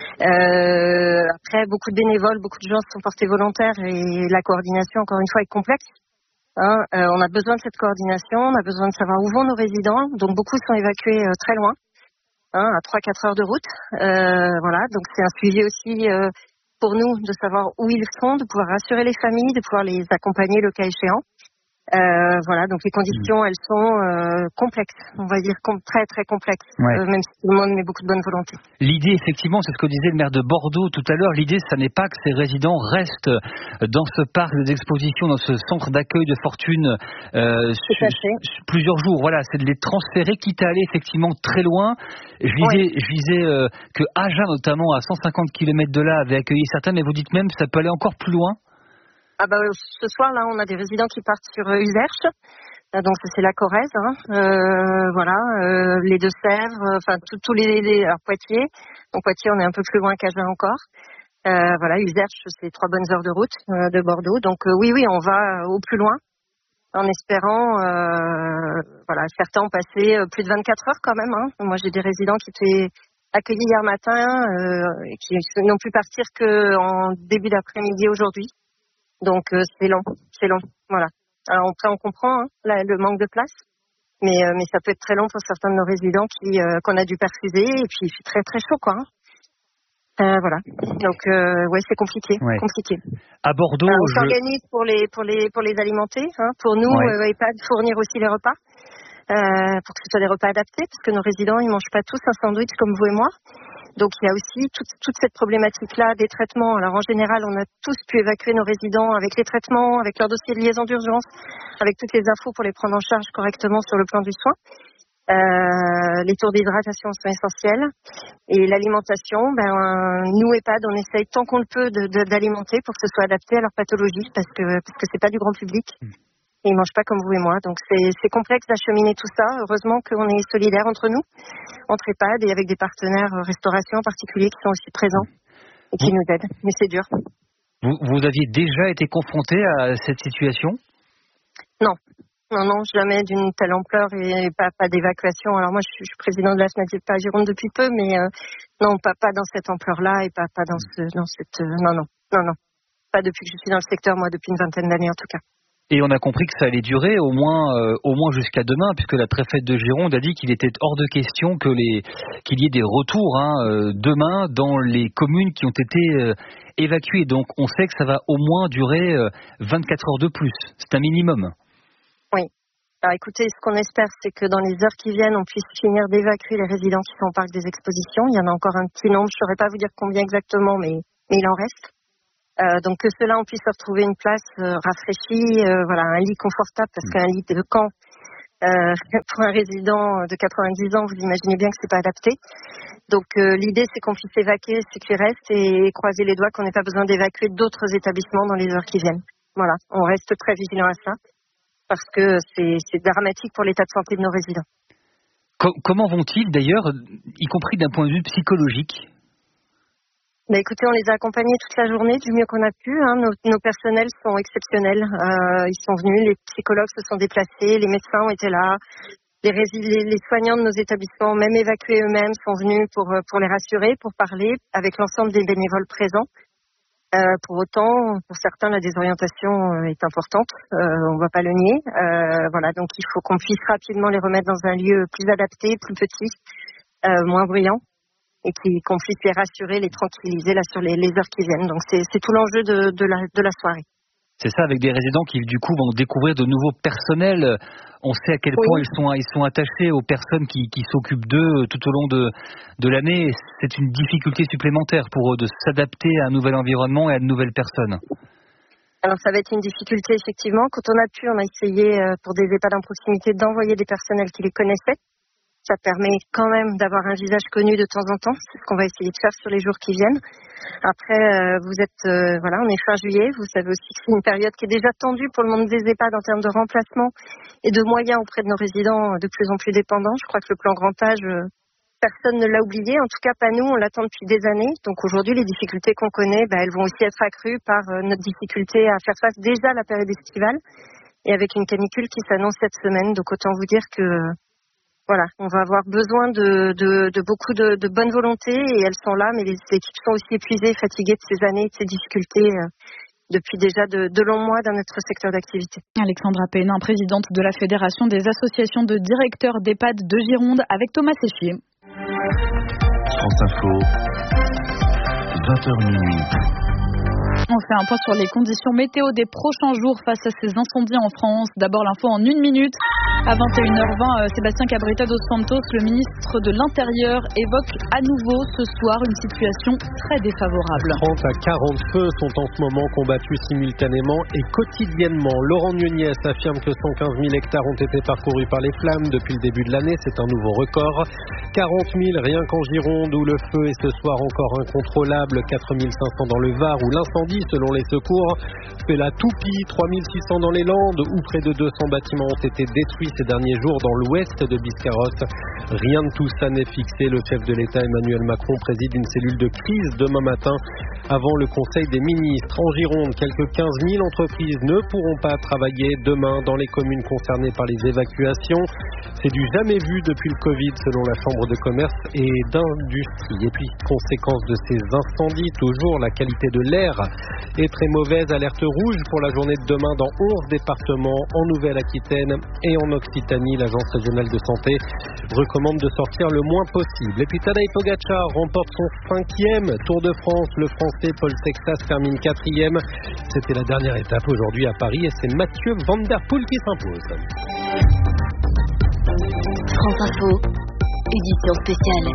Euh, après beaucoup de bénévoles, beaucoup de gens sont portés volontaires et la coordination encore une fois est complexe. Hein, euh, on a besoin de cette coordination, on a besoin de savoir où vont nos résidents, donc beaucoup sont évacués euh, très loin, hein, à trois à quatre heures de route. Euh, voilà, donc c'est un suivi aussi. Euh, pour nous de savoir où ils sont, de pouvoir rassurer les familles, de pouvoir les accompagner le cas échéant. Euh, voilà, donc les conditions, elles sont euh, complexes, on va dire com- très très complexes, ouais. euh, même si tout le monde met beaucoup de bonne volonté. L'idée, effectivement, c'est ce que disait le maire de Bordeaux tout à l'heure, l'idée, ça n'est pas que ces résidents restent dans ce parc d'exposition, dans ce centre d'accueil de fortune euh, su- su- plusieurs jours, voilà, c'est de les transférer, quitte à aller effectivement très loin. Je disais, ouais. je disais euh, que Agen, notamment, à cent cinquante kilomètres de là, avait accueilli certains, mais vous dites même que ça peut aller encore plus loin? Ah bah, ce soir, là, on a des résidents qui partent sur euh, Uzerche. Donc, c'est la Corrèze, hein. euh, voilà, euh, les Deux-Sèvres, enfin, euh, tous les, les, alors Poitiers. Donc, Poitiers, on est un peu plus loin qu'Agen encore. Euh, voilà, Uzerche, c'est trois bonnes heures de route euh, de Bordeaux. Donc, euh, oui, oui, on va au plus loin, en espérant, euh, voilà, certains ont passé plus de vingt-quatre heures quand même, hein. Moi, j'ai des résidents qui étaient accueillis hier matin, euh, et qui n'ont pu partir qu'en début d'après-midi aujourd'hui. Donc euh, c'est long, c'est long, voilà. Alors après on comprend hein, la, le manque de place, mais euh, mais ça peut être très long pour certains de nos résidents qui euh, qu'on a dû perfuser et puis il fait très très chaud quoi. Hein. Euh, voilà. Donc euh, ouais c'est compliqué, ouais. compliqué. À Bordeaux, alors, on je... s'organise pour les pour les pour les alimenter, hein, pour nous ouais. euh, EHPAD fournir aussi les repas, euh, pour que ce soit des repas adaptés, parce que nos résidents ils mangent pas tous un sandwich comme vous et moi. Donc il y a aussi toute, toute cette problématique-là des traitements. Alors en général, on a tous pu évacuer nos résidents avec les traitements, avec leur dossier de liaison d'urgence, avec toutes les infos pour les prendre en charge correctement sur le plan du soin. Euh, les tours d'hydratation sont essentiels. Et l'alimentation, ben, nous EHPAD, on essaye tant qu'on le peut de, de, d'alimenter pour que ce soit adapté à leur pathologie, parce que parce que c'est pas du grand public. Et ils mangent pas comme vous et moi, donc c'est, c'est complexe d'acheminer tout ça. Heureusement qu'on est solidaires entre nous, entre EHPAD et avec des partenaires restauration en particulier qui sont aussi présents et qui nous aident. Mais c'est dur. Vous, vous aviez déjà été confronté à cette situation ? Non. Non, non, jamais d'une telle ampleur et pas, pas d'évacuation. Alors moi, je suis, je suis président de la SMADIEP à Gironde depuis peu, mais euh, non, pas, pas dans cette ampleur-là et pas, pas dans, ce, dans cette... Euh, non, non, non, non. Pas depuis que je suis dans le secteur, moi, depuis une vingtaine d'années en tout cas. Et on a compris que ça allait durer au moins, euh, au moins jusqu'à demain, puisque la préfète de Gironde a dit qu'il était hors de question que les, qu'il y ait des retours hein, euh, demain dans les communes qui ont été euh, évacuées. Donc on sait que ça va au moins durer euh, vingt-quatre heures de plus. C'est un minimum. Oui. Alors écoutez, ce qu'on espère, c'est que dans les heures qui viennent, on puisse finir d'évacuer les résidents qui sont au parc des expositions. Il y en a encore un petit nombre, je ne saurais pas vous dire combien exactement, mais, mais il en reste. Euh, donc que ceux-là, on puisse retrouver une place euh, rafraîchie, euh, voilà, un lit confortable, parce qu'un lit de camp euh, pour un résident de quatre-vingt-dix ans, vous imaginez bien que c'est pas adapté. Donc euh, l'idée, c'est qu'on puisse évacuer ce qui reste et croiser les doigts qu'on n'ait pas besoin d'évacuer d'autres établissements dans les heures qui viennent. Voilà, on reste très vigilant à ça, parce que c'est, c'est dramatique pour l'état de santé de nos résidents. Comment vont-ils d'ailleurs, y compris d'un point de vue psychologique ? Bah écoutez, on les a accompagnés toute la journée du mieux qu'on a pu. Hein. Nos, nos personnels sont exceptionnels. Euh, ils sont venus, les psychologues se sont déplacés, les médecins ont été là, les, les, les soignants de nos établissements, même évacués eux-mêmes, sont venus pour, pour les rassurer, pour parler avec l'ensemble des bénévoles présents. Euh, pour autant, pour certains, la désorientation est importante. Euh, on ne va pas le nier. Euh, voilà, donc il faut qu'on puisse rapidement les remettre dans un lieu plus adapté, plus petit, euh, moins bruyant. Et qu'on puisse les rassurer, les tranquilliser là sur les, les heures qui viennent. Donc c'est, c'est tout l'enjeu de, de, la, de la soirée. C'est ça, avec des résidents qui du coup vont découvrir de nouveaux personnels. On sait à quel oui. point ils sont, ils sont attachés aux personnes qui, qui s'occupent d'eux tout au long de, de l'année. C'est une difficulté supplémentaire pour eux de s'adapter à un nouvel environnement et à de nouvelles personnes. Alors ça va être une difficulté effectivement. Quand on a pu, on a essayé pour des EHPAD en proximité d'envoyer des personnels qui les connaissaient. Ça permet quand même d'avoir un visage connu de temps en temps. C'est ce qu'on va essayer de faire sur les jours qui viennent. Après, euh, vous êtes, euh, voilà, on est fin juillet. Vous savez aussi que c'est une période qui est déjà tendue pour le monde des EHPAD en termes de remplacement et de moyens auprès de nos résidents de plus en plus dépendants. Je crois que le plan grand âge, euh, personne ne l'a oublié. En tout cas, pas nous. On l'attend depuis des années. Donc aujourd'hui, les difficultés qu'on connaît, bah, elles vont aussi être accrues par euh, notre difficulté à faire face déjà à la période estivale et avec une canicule qui s'annonce cette semaine. Donc autant vous dire que voilà, on va avoir besoin de, de, de beaucoup de, de bonne volonté et elles sont là, mais les équipes sont aussi épuisées, fatiguées de ces années, de ces difficultés euh, depuis déjà de, de longs mois dans notre secteur d'activité. Alexandra Pénin, présidente de la Fédération des associations de directeurs d'EHPAD de Gironde, avec Thomas Séchier. France Info, vingt heures minuit. On fait un point sur les conditions météo des prochains jours face à ces incendies en France. D'abord l'info en une minute. À vingt et une heures vingt, Sébastien Cabrita dos Santos, le ministre de l'Intérieur, évoque à nouveau ce soir une situation très défavorable. trente à quarante feux sont en ce moment combattus simultanément et quotidiennement. Laurent Nunez affirme que cent quinze mille hectares ont été parcourus par les flammes depuis le début de l'année. C'est un nouveau record. quarante mille rien qu'en Gironde où le feu est ce soir encore incontrôlable. quatre mille cinq cents dans le Var où l'incendie, selon les secours, fait la toupie. trois mille six cents dans les Landes où près de deux cents bâtiments ont été détruits ces derniers jours dans l'ouest de Biscarrosse. Rien de tout ça n'est fixé. Le chef de l'État Emmanuel Macron préside une cellule de crise demain matin avant le Conseil des ministres. En Gironde, quelques quinze mille entreprises ne pourront pas travailler demain dans les communes concernées par les évacuations. C'est du jamais vu depuis le Covid selon la Chambre de commerce et d'industrie. Et puis, conséquence de ces incendies, toujours la qualité de l'air est très mauvaise. Alerte rouge pour la journée de demain dans onze départements en Nouvelle-Aquitaine et en Occitanie. L'Agence régionale de santé recommande de sortir le moins possible. Et puis Tadej Pogačar remporte son cinquième Tour de France. Le Français Paul Sexas termine quatrième. C'était la dernière étape aujourd'hui à Paris et c'est Mathieu Van Der Poel qui s'impose. France Info, édition spéciale.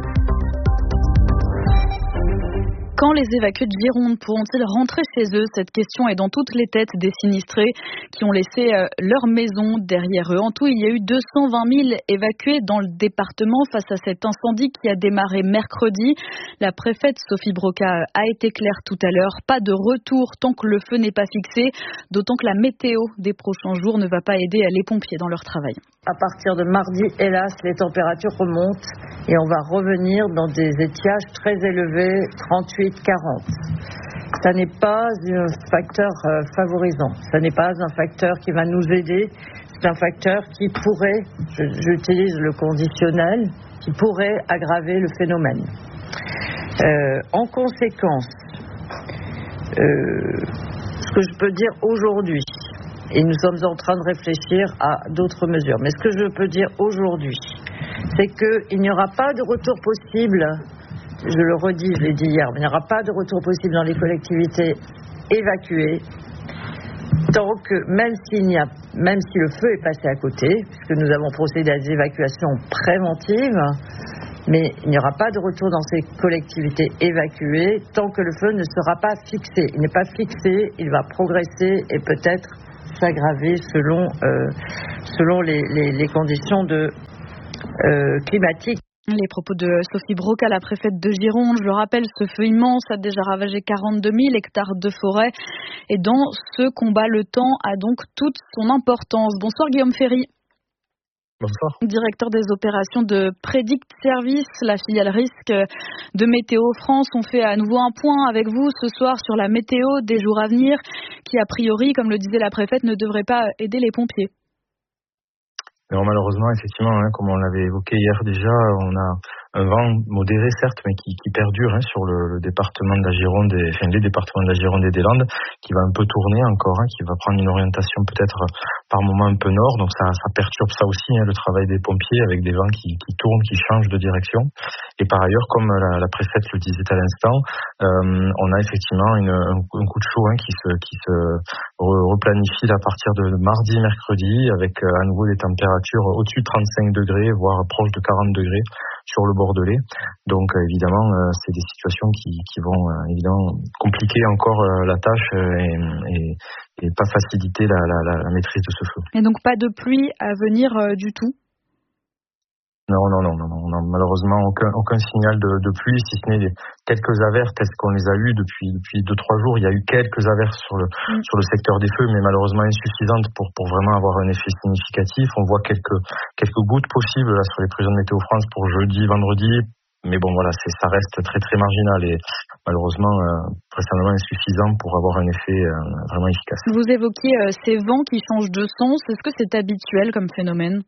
Quand les évacués de Gironde pourront-ils rentrer chez eux? Cette question est dans toutes les têtes des sinistrés qui ont laissé leur maison derrière eux. En tout, il y a eu deux cent vingt mille évacués dans le département face à cet incendie qui a démarré mercredi. La préfète Sophie Broca a été claire tout à l'heure. Pas de retour tant que le feu n'est pas fixé, d'autant que la météo des prochains jours ne va pas aider les pompiers dans leur travail. À partir de mardi, hélas, les températures remontent et on va revenir dans des étiages très élevés, trente-huit quarante. ça n'est pas un facteur euh, favorisant, ça n'est pas un facteur qui va nous aider, c'est un facteur qui pourrait, je, j'utilise le conditionnel, qui pourrait aggraver le phénomène. Euh, en conséquence, euh, ce que je peux dire aujourd'hui, et nous sommes en train de réfléchir à d'autres mesures, mais ce que je peux dire aujourd'hui, c'est qu'il n'y aura pas de retour possible, je le redis, je l'ai dit hier, mais il n'y aura pas de retour possible dans les collectivités évacuées, tant que, même s'il n'y a, même si le feu est passé à côté, puisque nous avons procédé à des évacuations préventives, mais il n'y aura pas de retour dans ces collectivités évacuées tant que le feu ne sera pas fixé. Il n'est pas fixé, il va progresser et peut-être s'aggraver selon, euh, selon les, les, les conditions de, euh, climatiques. Les propos de Sophie Broca, la préfète de Gironde. Je le rappelle, ce feu immense a déjà ravagé quarante-deux mille hectares de forêt. Et dans ce combat, le temps a donc toute son importance. Bonsoir Guillaume Ferry. Bonsoir. Directeur des opérations de Predict Service, la filiale risque de Météo France. On fait à nouveau un point avec vous ce soir sur la météo des jours à venir qui, a priori, comme le disait la préfète, ne devrait pas aider les pompiers. Alors malheureusement, effectivement, hein, comme on l'avait évoqué hier déjà, on a un vent modéré certes, mais qui, qui perdure hein, sur le, le département de la Gironde, et, enfin les départements de la Gironde et des Landes, qui va un peu tourner encore, hein, qui va prendre une orientation peut-être par moment un peu nord, donc ça, ça perturbe ça aussi, hein, le travail des pompiers avec des vents qui, qui tournent, qui changent de direction. Et par ailleurs, comme la, la préfète le disait à l'instant, euh, on a effectivement une, un, un coup de chaud hein, qui se, qui se re, replanifie à partir de mardi, mercredi, avec euh, à nouveau des températures au-dessus de trente-cinq degrés, voire proche de quarante degrés sur le Bordelais. Donc euh, évidemment, euh, c'est des situations qui, qui vont euh, évidemment compliquer encore euh, la tâche euh, et, et, et pas faciliter la, la, la maîtrise de ce feu. Et donc pas de pluie à venir euh, du tout? Non, non, non, non, non, malheureusement aucun, aucun signal de, de pluie, si ce n'est les, quelques averses telles qu'on les a eues depuis depuis deux trois jours. Il y a eu quelques averses sur le mm. sur le secteur des feux, mais malheureusement insuffisantes pour pour vraiment avoir un effet significatif. On voit quelques quelques gouttes possibles là sur les prévisions de Météo France pour jeudi, vendredi, mais bon voilà, c'est ça reste très très marginal et malheureusement euh, vraisemblablement insuffisant pour avoir un effet euh, vraiment efficace. Vous évoquiez euh, ces vents qui changent de sens. Est-ce que c'est habituel comme phénomène?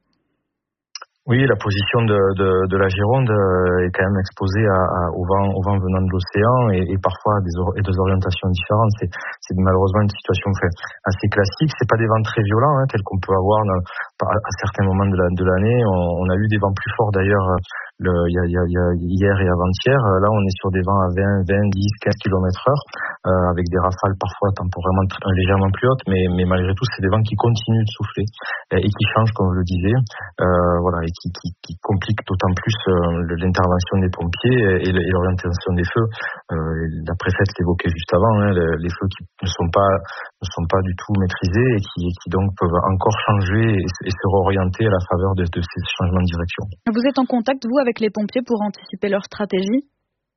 Oui, la position de, de, de la Gironde est quand même exposée à, à, au, vent, au vent venant de l'océan et, et parfois à des, or, et des orientations différentes. C'est, c'est malheureusement une situation fait, assez classique. C'est pas des vents très violents, hein, tels qu'on peut avoir dans, à, à certains moments de, la, de l'année. On, on a eu des vents plus forts d'ailleurs le, y a, y a, y a, hier et avant-hier. Là, on est sur des vents à vingt, vingt, dix, quinze kilomètres heure, euh, avec des rafales parfois temporairement légèrement plus hautes, mais, mais malgré tout, c'est des vents qui continuent de souffler et, et qui changent, comme je le disais. Euh, voilà. Et Qui, qui, qui complique d'autant plus euh, l'intervention des pompiers et, et l'orientation des feux. Euh, la préfète l'évoquait juste avant, hein, les, les feux qui ne sont pas ne sont pas du tout maîtrisés et qui, qui donc peuvent encore changer et, et se réorienter à la faveur de, de ces changements de direction. Vous êtes en contact, vous, avec les pompiers pour anticiper leur stratégie ?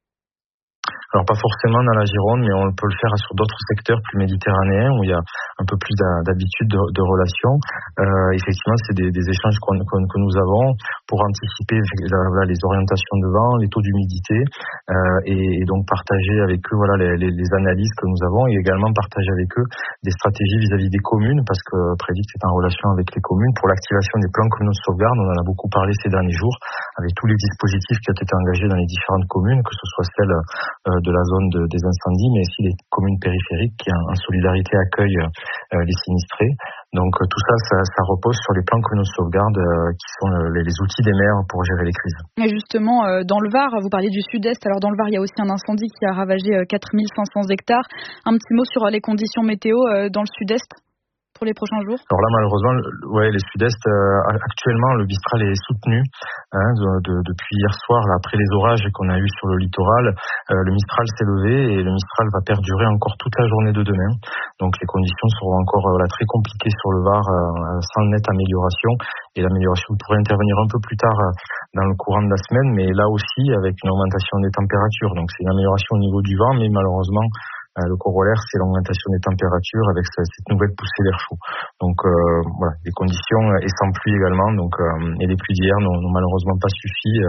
Alors pas forcément dans la Gironde, mais on peut le faire sur d'autres secteurs plus méditerranéens où il y a un peu plus d'habitude de, de relations. Euh, effectivement, c'est des, des échanges qu'on, qu'on, que nous avons pour anticiper là, les orientations de vent, les taux d'humidité, euh, et, et donc partager avec eux voilà les, les, les analyses que nous avons et également partager avec eux des stratégies vis-à-vis des communes parce que Predict est en relation avec les communes pour l'activation des plans communaux de sauvegarde. On en a beaucoup parlé ces derniers jours avec tous les dispositifs qui ont été engagés dans les différentes communes, que ce soit celles euh, de la zone de, des incendies, mais aussi les communes périphériques qui, en, en solidarité, accueillent euh, les sinistrés. Donc euh, tout ça, ça, ça repose sur les plans communaux de sauvegarde euh, qui sont euh, les, les outils des maires pour gérer les crises. Et justement, euh, dans le Var, vous parliez du sud-est, alors dans le Var, il y a aussi un incendie qui a ravagé euh, quatre mille cinq cents hectares. Un petit mot sur euh, les conditions météo euh, dans le sud-est pour les prochains jours? Alors là, malheureusement, ouais, les sud-est, euh, actuellement, le Mistral est soutenu hein, de, de, depuis hier soir, là, après les orages qu'on a eus sur le littoral. Euh, le Mistral s'est levé et le Mistral va perdurer encore toute la journée de demain. Donc les conditions seront encore euh, là, très compliquées sur le Var, euh, sans nette amélioration. Et l'amélioration pourrait intervenir un peu plus tard euh, dans le courant de la semaine, mais là aussi avec une augmentation des températures. Donc c'est une amélioration au niveau du vent, mais malheureusement, le corollaire, c'est l'augmentation des températures avec cette nouvelle poussée d'air chaud. Donc euh, voilà, des conditions et sans pluie également. Donc euh, et les pluies d'hier n'ont, n'ont malheureusement pas suffi.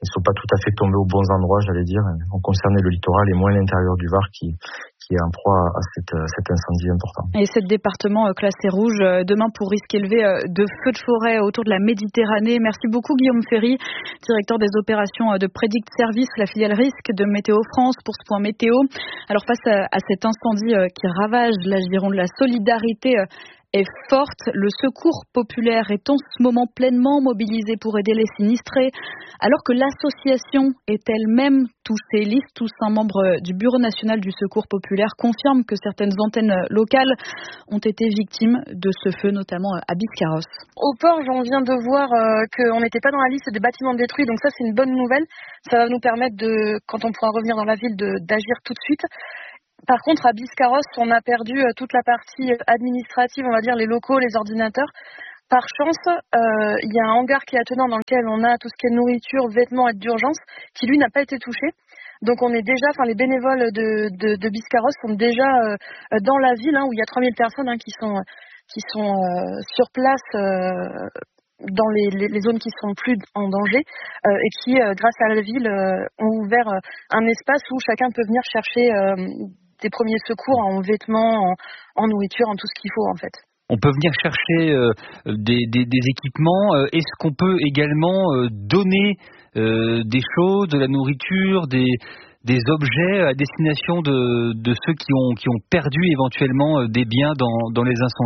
ils sont pas tout à fait tombés aux bons endroits, j'allais dire. On concernait le littoral et moins l'intérieur du Var qui qui est en proie à cette, cet incendie important. Et sept départements classés rouges demain pour risque élevé de feux de forêt autour de la Méditerranée. Merci beaucoup Guillaume Ferry, directeur des opérations de Predict Service, la filiale risque de Météo France pour ce point météo. Alors face à, à cet incendie qui ravage la Gironde, la solidarité est forte. Le secours populaire est en ce moment pleinement mobilisé pour aider les sinistrés, alors que l'association est elle-même touchée. Lise Toussaint, membre du Bureau national du secours populaire, confirme que certaines antennes locales ont été victimes de ce feu, notamment à Biscarrosse. Au Porge, on vient de voir euh, qu'on n'était pas dans la liste des bâtiments détruits, donc ça c'est une bonne nouvelle. Ça va nous permettre, de, quand on pourra revenir dans la ville, de, d'agir tout de suite. Par contre, à Biscarrosse, on a perdu toute la partie administrative, on va dire les locaux, les ordinateurs. Par chance, euh, il y a un hangar qui est attenant dans lequel on a tout ce qui est nourriture, vêtements, aide d'urgence, qui lui n'a pas été touché. Donc on est déjà, enfin les bénévoles de, de, de Biscarrosse sont déjà euh, dans la ville, hein, où il y a trois mille personnes hein, qui sont, qui sont euh, sur place euh, dans les, les, les zones qui sont plus en danger euh, et qui, euh, grâce à la ville, euh, ont ouvert euh, un espace où chacun peut venir chercher euh, des premiers secours en vêtements, en, en nourriture, en tout ce qu'il faut en fait. On peut venir chercher euh, des, des, des équipements. Euh, est-ce qu'on peut également euh, donner euh, des choses, de la nourriture, des, des objets à destination de, de ceux qui ont, qui ont perdu éventuellement des biens dans, dans les incendies ?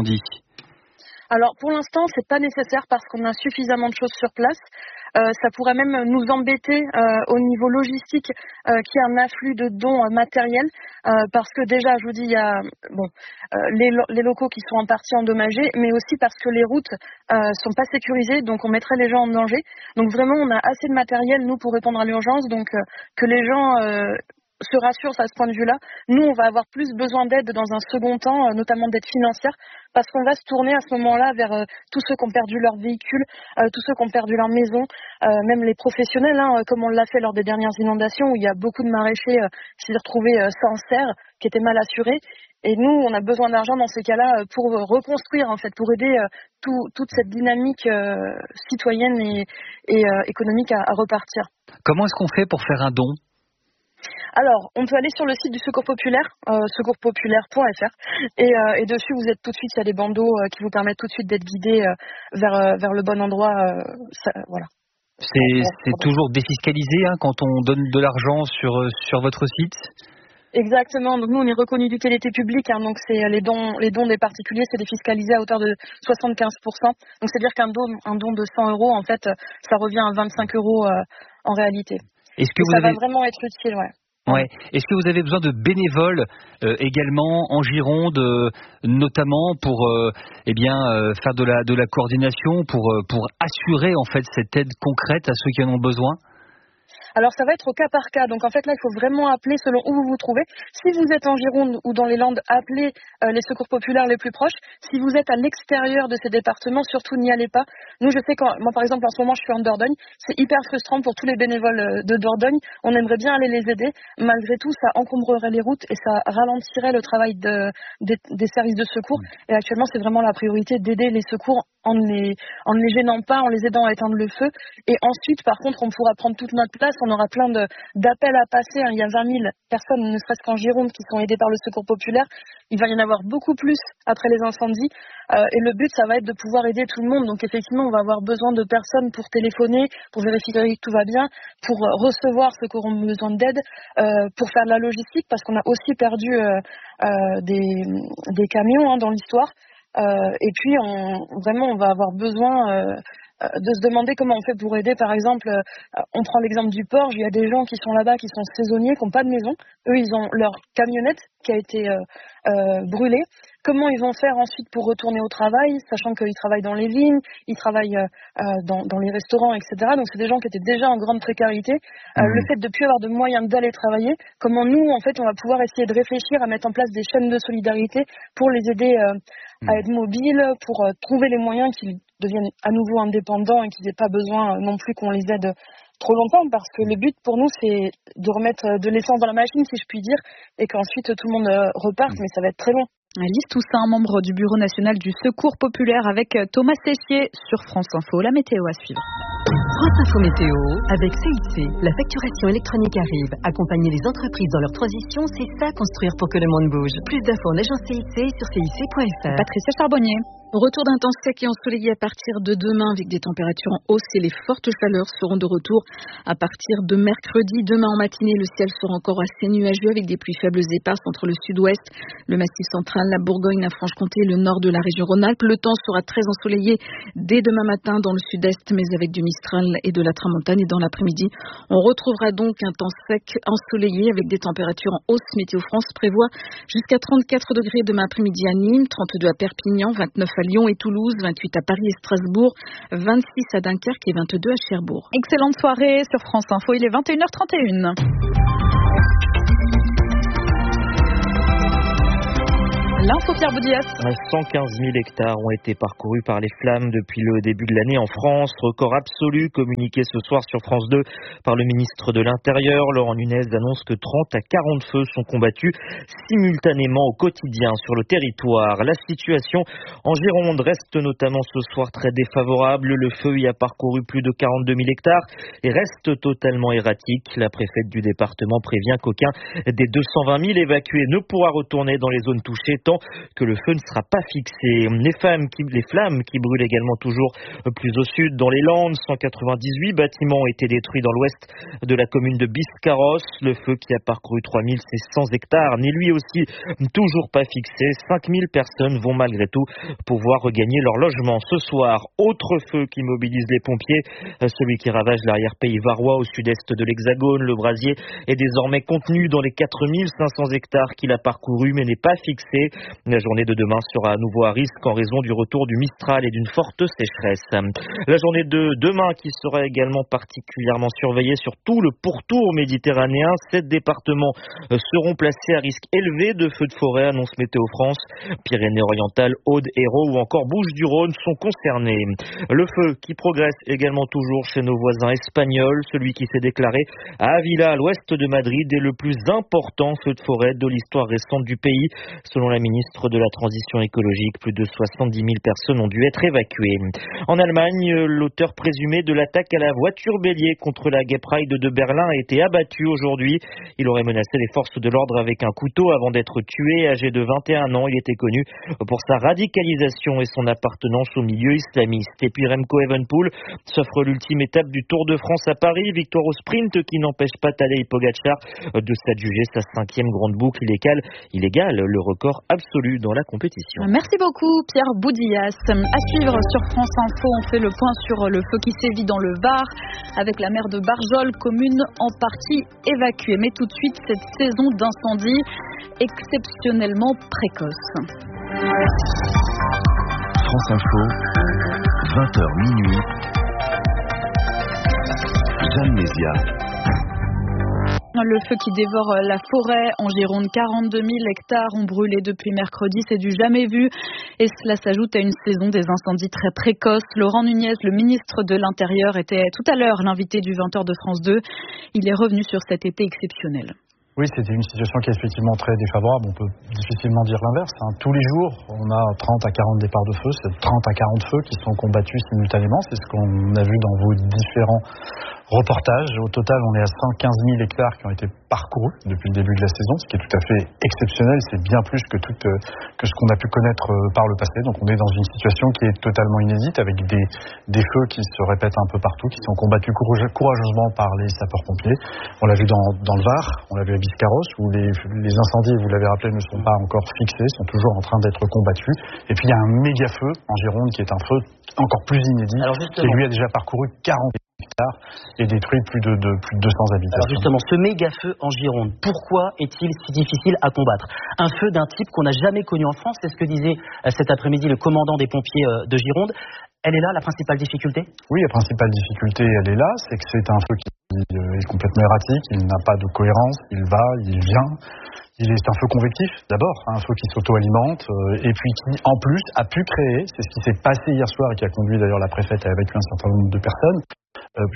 Alors pour l'instant, c'est pas nécessaire parce qu'on a suffisamment de choses sur place. Euh, ça pourrait même nous embêter euh, au niveau logistique euh, qu'il y ait un afflux de dons euh, matériels euh, parce que déjà, je vous dis, il y a bon, euh, les, lo- les locaux qui sont en partie endommagés, mais aussi parce que les routes euh, sont pas sécurisées, donc on mettrait les gens en danger. Donc vraiment, on a assez de matériel, nous, pour répondre à l'urgence, donc euh, que les gens... Euh, se rassure à ce point de vue-là. Nous, on va avoir plus besoin d'aide dans un second temps, euh, notamment d'aide financière, parce qu'on va se tourner à ce moment-là vers euh, tous ceux qui ont perdu leur véhicule, euh, tous ceux qui ont perdu leur maison, euh, même les professionnels, hein, comme on l'a fait lors des dernières inondations, où il y a beaucoup de maraîchers euh, qui s'est retrouvés euh, sans serre, qui étaient mal assurés. Et nous, on a besoin d'argent dans ces cas-là pour reconstruire, en fait, pour aider euh, tout, toute cette dynamique euh, citoyenne et, et euh, économique à, à repartir. Comment est-ce qu'on fait pour faire un don ? Alors, on peut aller sur le site du Secours Populaire, euh, secours populaire point f r, et, euh, et dessus, vous êtes tout de suite, il y a des bandeaux euh, qui vous permettent tout de suite d'être guidés euh, vers, euh, vers le bon endroit. Euh, ça, voilà. C'est, c'est toujours défiscalisé hein, quand on donne de l'argent sur, sur votre site ? Exactement. Donc nous, on est reconnu d'utilité publique, hein, donc c'est les dons, les dons des particuliers, c'est défiscalisé à hauteur de soixante-quinze pour cent. Donc c'est-à-dire qu'un don, un don de cent euros, en fait, ça revient à vingt-cinq euros euh, en réalité. Est-ce que et vous ça avez... va vraiment être utile, ouais. Ouais. Est-ce que vous avez besoin de bénévoles euh, également en Gironde, euh, notamment pour euh, eh bien euh, faire de la de la coordination, pour euh, pour assurer en fait cette aide concrète à ceux qui en ont besoin ? Alors ça va être au cas par cas, donc en fait là il faut vraiment appeler selon où vous vous trouvez. Si vous êtes en Gironde ou dans les Landes, appelez euh, les secours populaires les plus proches. Si vous êtes à l'extérieur de ces départements, surtout n'y allez pas. Nous je sais que moi par exemple en ce moment je suis en Dordogne, c'est hyper frustrant pour tous les bénévoles de Dordogne. On aimerait bien aller les aider, malgré tout ça encombrerait les routes et ça ralentirait le travail de, des, des services de secours. Et actuellement c'est vraiment la priorité d'aider les secours en ne les, en ne les gênant pas, en les aidant à éteindre le feu. Et ensuite par contre on pourra prendre toute notre place. On aura plein de, d'appels à passer. Il y a vingt mille personnes, ne serait-ce qu'en Gironde, qui sont aidées par le Secours populaire. Il va y en avoir beaucoup plus après les incendies. Euh, et le but, ça va être de pouvoir aider tout le monde. Donc effectivement, on va avoir besoin de personnes pour téléphoner, pour vérifier que tout va bien, pour recevoir ceux qui auront besoin d'aide, euh, pour faire de la logistique, parce qu'on a aussi perdu euh, euh, des, des camions hein, dans l'histoire. Euh, et puis, on, vraiment, on va avoir besoin... Euh, de se demander comment on fait pour aider. Par exemple, on prend l'exemple du Porge, il y a des gens qui sont là-bas, qui sont saisonniers, qui n'ont pas de maison. Eux, ils ont leur camionnette qui a été euh, euh, brûlée. Comment ils vont faire ensuite pour retourner au travail, sachant qu'ils travaillent dans les vignes, ils travaillent euh, dans, dans les restaurants, et cetera. Donc c'est des gens qui étaient déjà en grande précarité. Euh, mmh. Le fait de ne plus avoir de moyens d'aller travailler, comment nous, en fait, on va pouvoir essayer de réfléchir à mettre en place des chaînes de solidarité pour les aider euh, mmh. à être mobiles, pour euh, trouver les moyens qu'ils deviennent à nouveau indépendants et qu'ils n'aient pas besoin euh, non plus qu'on les aide trop longtemps, parce que le but pour nous c'est de remettre de l'essence dans la machine, si je puis dire, et qu'ensuite tout le monde euh, reparte, mmh. mais ça va être très long. Lise Toussaint, membre du Bureau national du Secours populaire, avec Thomas Sessier sur France Info. La météo à suivre. France Info Météo avec C I C. La facturation électronique arrive. Accompagner les entreprises dans leur transition, c'est ça construire pour que le monde bouge. Plus d'infos en agence C I C sur C I C point F R. Patricia Charbonnier. Retour d'un temps sec et ensoleillé à partir de demain avec des températures en hausse et les fortes chaleurs seront de retour à partir de mercredi. Demain en matinée, le ciel sera encore assez nuageux avec des pluies faibles éparses entre le sud-ouest, le massif central, la Bourgogne, la Franche-Comté et le nord de la région Rhône-Alpes. Le temps sera très ensoleillé dès demain matin dans le sud-est, mais avec du Mistral et de la Tramontane. Et dans l'après-midi, on retrouvera donc un temps sec ensoleillé avec des températures en hausse. Météo France prévoit jusqu'à trente-quatre degrés demain après-midi à Nîmes, trente-deux à Perpignan, vingt-neuf à Lyon et Toulouse, vingt-huit à Paris et Strasbourg, vingt-six à Dunkerque et vingt-deux à Cherbourg. Excellente soirée sur France Info, il est vingt et une heures trente et une. L'info Pierre Boudias. cent quinze mille hectares ont été parcourus par les flammes depuis le début de l'année en France. Record absolu communiqué ce soir sur France deux par le ministre de l'Intérieur. Laurent Nunez annonce que trente à quarante feux sont combattus simultanément au quotidien sur le territoire. La situation en Gironde reste notamment ce soir très défavorable. Le feu y a parcouru plus de quarante-deux mille hectares et reste totalement erratique. La préfète du département prévient qu'aucun des deux cent vingt mille évacués ne pourra retourner dans les zones touchées tant que le feu ne sera pas fixé. Les flammes qui, les flammes qui brûlent également toujours plus au sud dans les Landes. cent quatre-vingt-dix-huit bâtiments ont été détruits dans l'ouest de la commune de Biscarrosse. Le feu qui a parcouru trois mille cent hectares n'est lui aussi toujours pas fixé. cinq mille personnes vont malgré tout pouvoir regagner leur logement ce soir. Autre feu qui mobilise les pompiers, celui qui ravage l'arrière-pays varois au sud-est de l'Hexagone. Le brasier est désormais contenu dans les quatre mille cinq cents hectares qu'il a parcouru mais n'est pas fixé. La journée de demain sera à nouveau à risque en raison du retour du Mistral et d'une forte sécheresse. La journée de demain qui sera également particulièrement surveillée sur tout le pourtour méditerranéen. Sept départements seront placés à risque élevé de feux de forêt, annonce Météo France. Pyrénées-Orientales, Aude, Hérault ou encore Bouches-du-Rhône sont concernés. Le feu qui progresse également toujours chez nos voisins espagnols. Celui qui s'est déclaré à Ávila, à l'ouest de Madrid, est le plus important feu de forêt de l'histoire récente du pays. Selon la ministre de la Transition écologique, plus de soixante-dix mille personnes ont dû être évacuées. En Allemagne, l'auteur présumé de l'attaque à la voiture bélier contre la Gay Pride de Berlin a été abattu aujourd'hui. Il aurait menacé les forces de l'ordre avec un couteau avant d'être tué. Âgé de vingt et un ans, il était connu pour sa radicalisation et son appartenance au milieu islamiste. Et puis Remco Evenepoel s'offre l'ultime étape du Tour de France à Paris. Victoire au sprint qui n'empêche pas Tadej Pogačar de s'adjuger sa cinquième grande boucle illégale, illégale le record absolu dans la compétition. Merci beaucoup Pierre Boudias. À suivre sur France Info, on fait le point sur le feu qui sévit dans le Var avec la maire de Barjol, commune en partie évacuée. Mais tout de suite, cette saison d'incendie exceptionnellement précoce. France Info, vingt heures minuit. Jeanne Mézia. Le feu qui dévore la forêt en Gironde, quarante-deux mille hectares ont brûlé depuis mercredi, c'est du jamais vu. Et cela s'ajoute à une saison des incendies très précoces. Laurent Nunez, le ministre de l'Intérieur, était tout à l'heure l'invité du vingt heures de France deux. Il est revenu sur cet été exceptionnel. Oui, c'était une situation qui est effectivement très défavorable. On peut difficilement dire l'inverse. Hein. Tous les jours, on a trente à quarante départs de feu. C'est trente à quarante feux qui sont combattus simultanément. C'est ce qu'on a vu dans vos différents reportages. Au total, on est à cent quinze mille hectares qui ont été parcourus depuis le début de la saison, ce qui est tout à fait exceptionnel. C'est bien plus que, tout, euh, que ce qu'on a pu connaître euh, par le passé. Donc on est dans une situation qui est totalement inédite, avec des, des feux qui se répètent un peu partout, qui sont combattus courageusement par les sapeurs-pompiers. On l'a vu dans, dans le Var, on l'a vu à Biscarrosse, où les, les incendies, vous l'avez rappelé, ne sont pas encore fixés, sont toujours en train d'être combattus. Et puis il y a un méga feu en Gironde qui est un feu encore plus inédit, qui lui a déjà parcouru quarante hectares et détruit plus de, de, plus de deux cents habitations. Alors justement, ce méga feu en Gironde, pourquoi est-il si difficile à combattre? Un feu d'un type qu'on n'a jamais connu en France, c'est ce que disait euh, cet après-midi le commandant des pompiers euh, de Gironde. Elle est là, la principale difficulté? Oui, la principale difficulté, elle est là, c'est que c'est un feu qui euh, est complètement erratique, il n'a pas de cohérence, il va, il vient. Il est un feu convectif, d'abord, un feu qui s'auto-alimente, euh, et puis qui, en plus, a pu créer, c'est ce qui s'est passé hier soir et qui a conduit d'ailleurs la préfète à évacuer un certain nombre de personnes, euh, puisque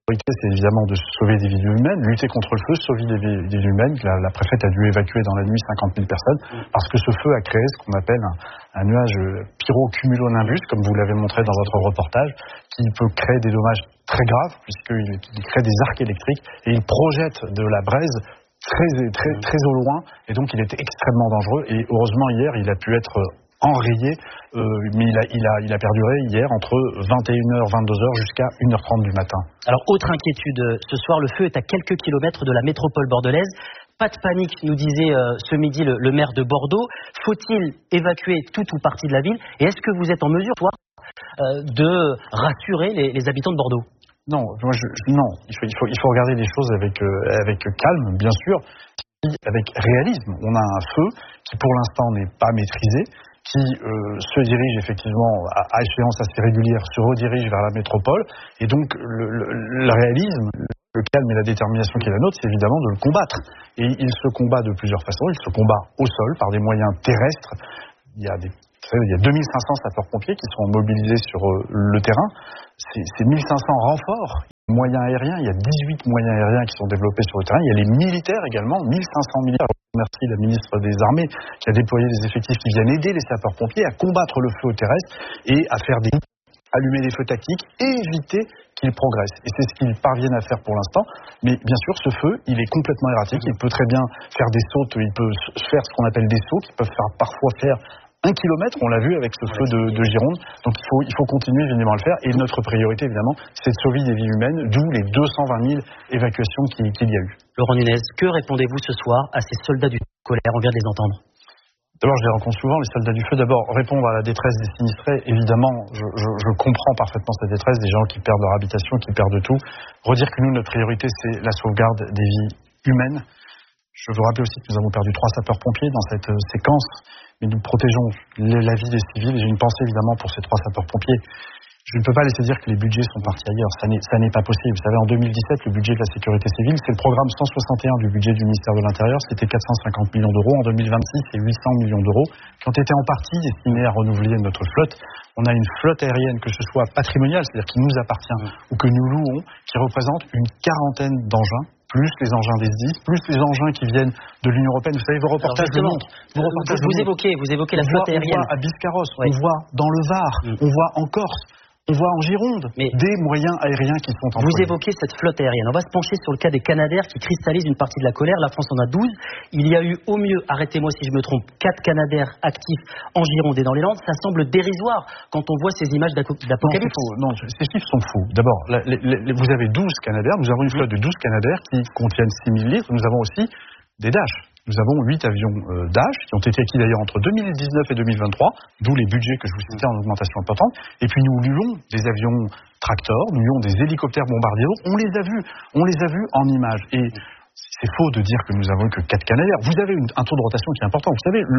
C'est évidemment de sauver des vies humaines, lutter contre le feu, sauver des vies, des vies humaines. La, la préfète a dû évacuer dans la nuit cinquante mille personnes parce que ce feu a créé ce qu'on appelle un, un nuage pyrocumulonimbus, comme vous l'avez montré dans votre reportage, qui peut créer des dommages très graves puisqu'il il crée des arcs électriques et il projette de la braise très, très, très au loin et donc il était extrêmement dangereux et heureusement hier il a pu être enrayé, euh, mais il a, il, a, il a perduré hier entre vingt et une heures, vingt-deux heures jusqu'à une heure trente du matin. Alors, autre inquiétude, ce soir, le feu est à quelques kilomètres de la métropole bordelaise. Pas de panique, nous disait euh, ce midi le, le maire de Bordeaux. Faut-il évacuer toute ou partie de la ville? Et est-ce que vous êtes en mesure, toi, euh, de rassurer les, les habitants de Bordeaux? Non, moi je, je, non. Il faut, il, faut, il faut regarder les choses avec, euh, avec calme, bien sûr, avec réalisme. On a un feu qui, pour l'instant, n'est pas maîtrisé, qui euh, se dirige effectivement à, à échéance assez régulière, se redirige vers la métropole. Et donc, le, le, le réalisme, le calme et la détermination qui est la nôtre, c'est évidemment de le combattre. Et il se combat de plusieurs façons. Il se combat au sol, par des moyens terrestres. Il y a des Il y a deux mille cinq cents sapeurs-pompiers qui sont mobilisés sur euh, le terrain. C'est, c'est mille cinq cents renforts, moyens aériens. Il y a dix-huit moyens aériens qui sont développés sur le terrain. Il y a les militaires également, mille cinq cents militaires. Merci la ministre des Armées qui a déployé des effectifs qui viennent aider les sapeurs-pompiers à combattre le feu terrestre et à faire des allumer des feux tactiques et éviter qu'ils progressent. Et c'est ce qu'ils parviennent à faire pour l'instant. Mais bien sûr, ce feu, il est complètement erratique. Il peut très bien faire des sautes, il peut faire ce qu'on appelle des sauts qui peuvent faire, parfois faire un kilomètre, on l'a vu avec ce feu de, de Gironde. Donc il faut, il faut continuer évidemment à le faire. Et notre priorité, évidemment, c'est de sauver des vies humaines, d'où les deux cent vingt mille évacuations qu'il, qu'il y a eu. Laurent Nunez, que répondez-vous ce soir à ces soldats du colère? On vient de les entendre. D'abord, je les rencontre souvent, les soldats du feu. D'abord, répondre à la détresse des sinistrés. Évidemment, je, je, je comprends parfaitement cette détresse, des gens qui perdent leur habitation, qui perdent tout. Redire que nous, notre priorité, c'est la sauvegarde des vies humaines. Je veux rappeler aussi que nous avons perdu trois sapeurs-pompiers dans cette euh, séquence. Mais nous protégeons la vie des civils. J'ai une pensée évidemment pour ces trois sapeurs-pompiers. Je ne peux pas laisser dire que les budgets sont partis ailleurs. Ça n'est, ça n'est pas possible. Vous savez, en deux mille dix-sept, le budget de la sécurité civile, c'est le programme cent soixante et un du budget du ministère de l'Intérieur. C'était quatre cent cinquante millions d'euros. En deux mille vingt-six, c'est huit cents millions d'euros qui ont été en partie destinés à renouveler notre flotte. On a une flotte aérienne, que ce soit patrimoniale, c'est-à-dire qui nous appartient, ou que nous louons, qui représente une quarantaine d'engins, plus les engins des S D I S, plus les engins qui viennent de l'Union européenne. Vous savez, vos reportages le montrent. Vos reportages vous, vous évoquez, vous évoquez la flotte aérienne. On voit à Biscarrosse, oui. On voit dans le Var, mm. on voit en Corse, on voit en Gironde, mais des moyens aériens qui sont en Vous employés. Évoquez cette flotte aérienne. On va se pencher sur le cas des Canadair qui cristallise une partie de la colère. La France en a douze. Il y a eu au mieux, arrêtez-moi si je me trompe, quatre Canadair actifs en Gironde et dans les Landes. Ça semble dérisoire quand on voit ces images d'apocalypse. Non, non, ces chiffres sont fous. D'abord, la, les, les, vous avez douze Canadair. Nous avons une flotte de douze Canadair qui contiennent six mille litres. Nous avons aussi des Dash. Nous avons huit avions euh, Dash qui ont été acquis d'ailleurs entre deux mille dix-neuf et deux mille vingt-trois, d'où les budgets que je vous citais en augmentation importante. Et puis nous louons des avions Tractor, nous louons des hélicoptères bombardiers. On les a vus, on les a vus en images. Et c'est faux de dire que nous avons que quatre Canadair. Vous avez une, un taux de rotation qui est important. Vous savez, le,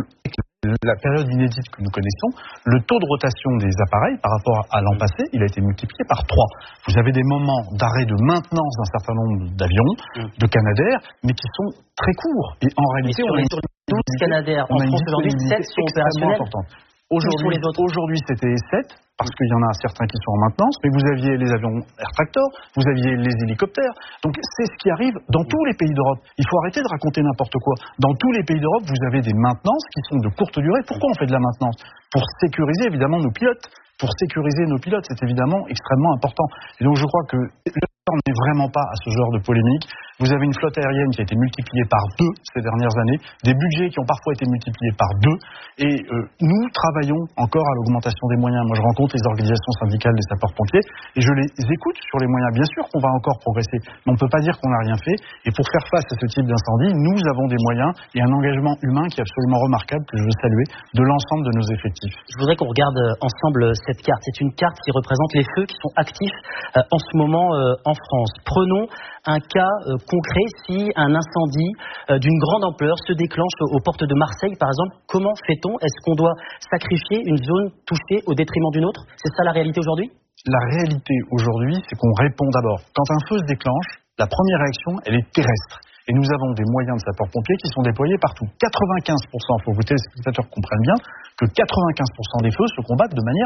la période inédite que nous connaissons, le taux de rotation des appareils par rapport à l'an passé, il a été multiplié par trois. Vous avez des moments d'arrêt de maintenance d'un certain nombre d'avions, de Canadair, mais qui sont très courts. Et en réalité, on a sur douze Canadair en France aujourd'hui, sept sont opérationnels. Aujourd'hui, aujourd'hui, c'était sept, parce qu'il y en a certains qui sont en maintenance, mais vous aviez les avions Air Tractor, vous aviez les hélicoptères. Donc c'est ce qui arrive dans tous les pays d'Europe. Il faut arrêter de raconter n'importe quoi. Dans tous les pays d'Europe, vous avez des maintenances qui sont de courte durée. Pourquoi on fait de la maintenance? Pour sécuriser évidemment nos pilotes. Pour sécuriser nos pilotes, c'est évidemment extrêmement important. Et donc je crois que on n'est vraiment pas à ce genre de polémique. Vous avez une flotte aérienne qui a été multipliée par deux ces dernières années, des budgets qui ont parfois été multipliés par deux, et euh, nous travaillons encore à l'augmentation des moyens. Moi, je rencontre les organisations syndicales des sapeurs-pompiers, et je les écoute sur les moyens. Bien sûr qu'on va encore progresser, mais on ne peut pas dire qu'on n'a rien fait. Et pour faire face à ce type d'incendie, nous avons des moyens et un engagement humain qui est absolument remarquable, que je veux saluer, de l'ensemble de nos effectifs. Je voudrais qu'on regarde ensemble cette carte. C'est une carte qui représente les feux qui sont actifs euh, en ce moment euh, en France. Prenons un cas euh, concret. Si un incendie euh, d'une grande ampleur se déclenche aux portes de Marseille, par exemple, comment fait-on? Est-ce qu'on doit sacrifier une zone touchée au détriment d'une autre? C'est ça la réalité aujourd'hui? La réalité aujourd'hui, c'est qu'on répond d'abord. Quand un feu se déclenche, la première réaction, elle est terrestre. Et nous avons des moyens de sapeurs-pompiers qui sont déployés partout. quatre-vingt-quinze pour cent, il faut que les téléspectateurs comprennent bien, que quatre-vingt-quinze pour cent des feux se combattent de manière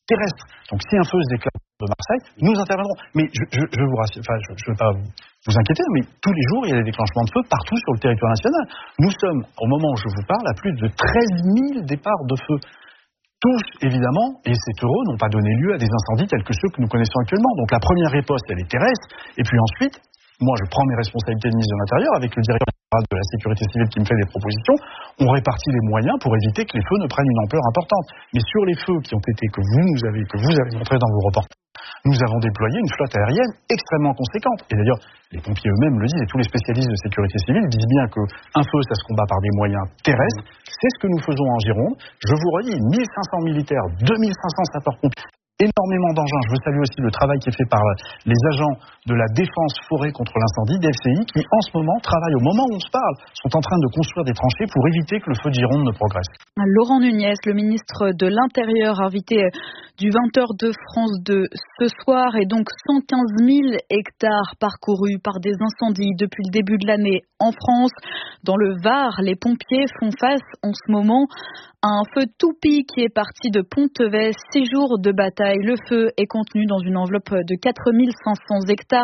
terrestre. Donc si un feu se déclare de Marseille, nous interviendrons. Mais je, je, je vous rassure, enfin, je ne veux pas vous, vous inquiéter, mais tous les jours, il y a des déclenchements de feu partout sur le territoire national. Nous sommes, au moment où je vous parle, à plus de treize mille départs de feu. Tous, évidemment, et c'est heureux, n'ont pas donné lieu à des incendies tels que ceux que nous connaissons actuellement. Donc la première riposte, elle est terrestre, et puis ensuite, moi je prends mes responsabilités de ministre de l'Intérieur avec le directeur général de la sécurité civile qui me fait des propositions, on répartit les moyens pour éviter que les feux ne prennent une ampleur importante. Mais sur les feux qui ont été, que vous nous avez, que vous avez montré dans vos reportages, nous avons déployé une flotte aérienne extrêmement conséquente. Et d'ailleurs, les pompiers eux-mêmes le disent, et tous les spécialistes de sécurité civile disent bien qu'un feu, ça se combat par des moyens terrestres. C'est ce que nous faisons en Gironde. Je vous redis, mille cinq cents militaires, deux mille cinq cents sapeurs-pompiers, énormément d'engins. Je veux saluer aussi le travail qui est fait par les agents de la défense forêt contre l'incendie, D F C I, qui en ce moment travaillent, au moment où on se parle, sont en train de construire des tranchées pour éviter que le feu de Gironde ne progresse. Laurent Nunez, le ministre de l'Intérieur, invité du vingt heures de France de ce soir, et donc cent quinze mille hectares parcourus par des incendies depuis le début de l'année en France. Dans le Var, les pompiers font face en ce moment à un feu toupie qui est parti de Ponteves. Six jours de bataille. Le feu est contenu dans une enveloppe de quatre mille cinq cents hectares.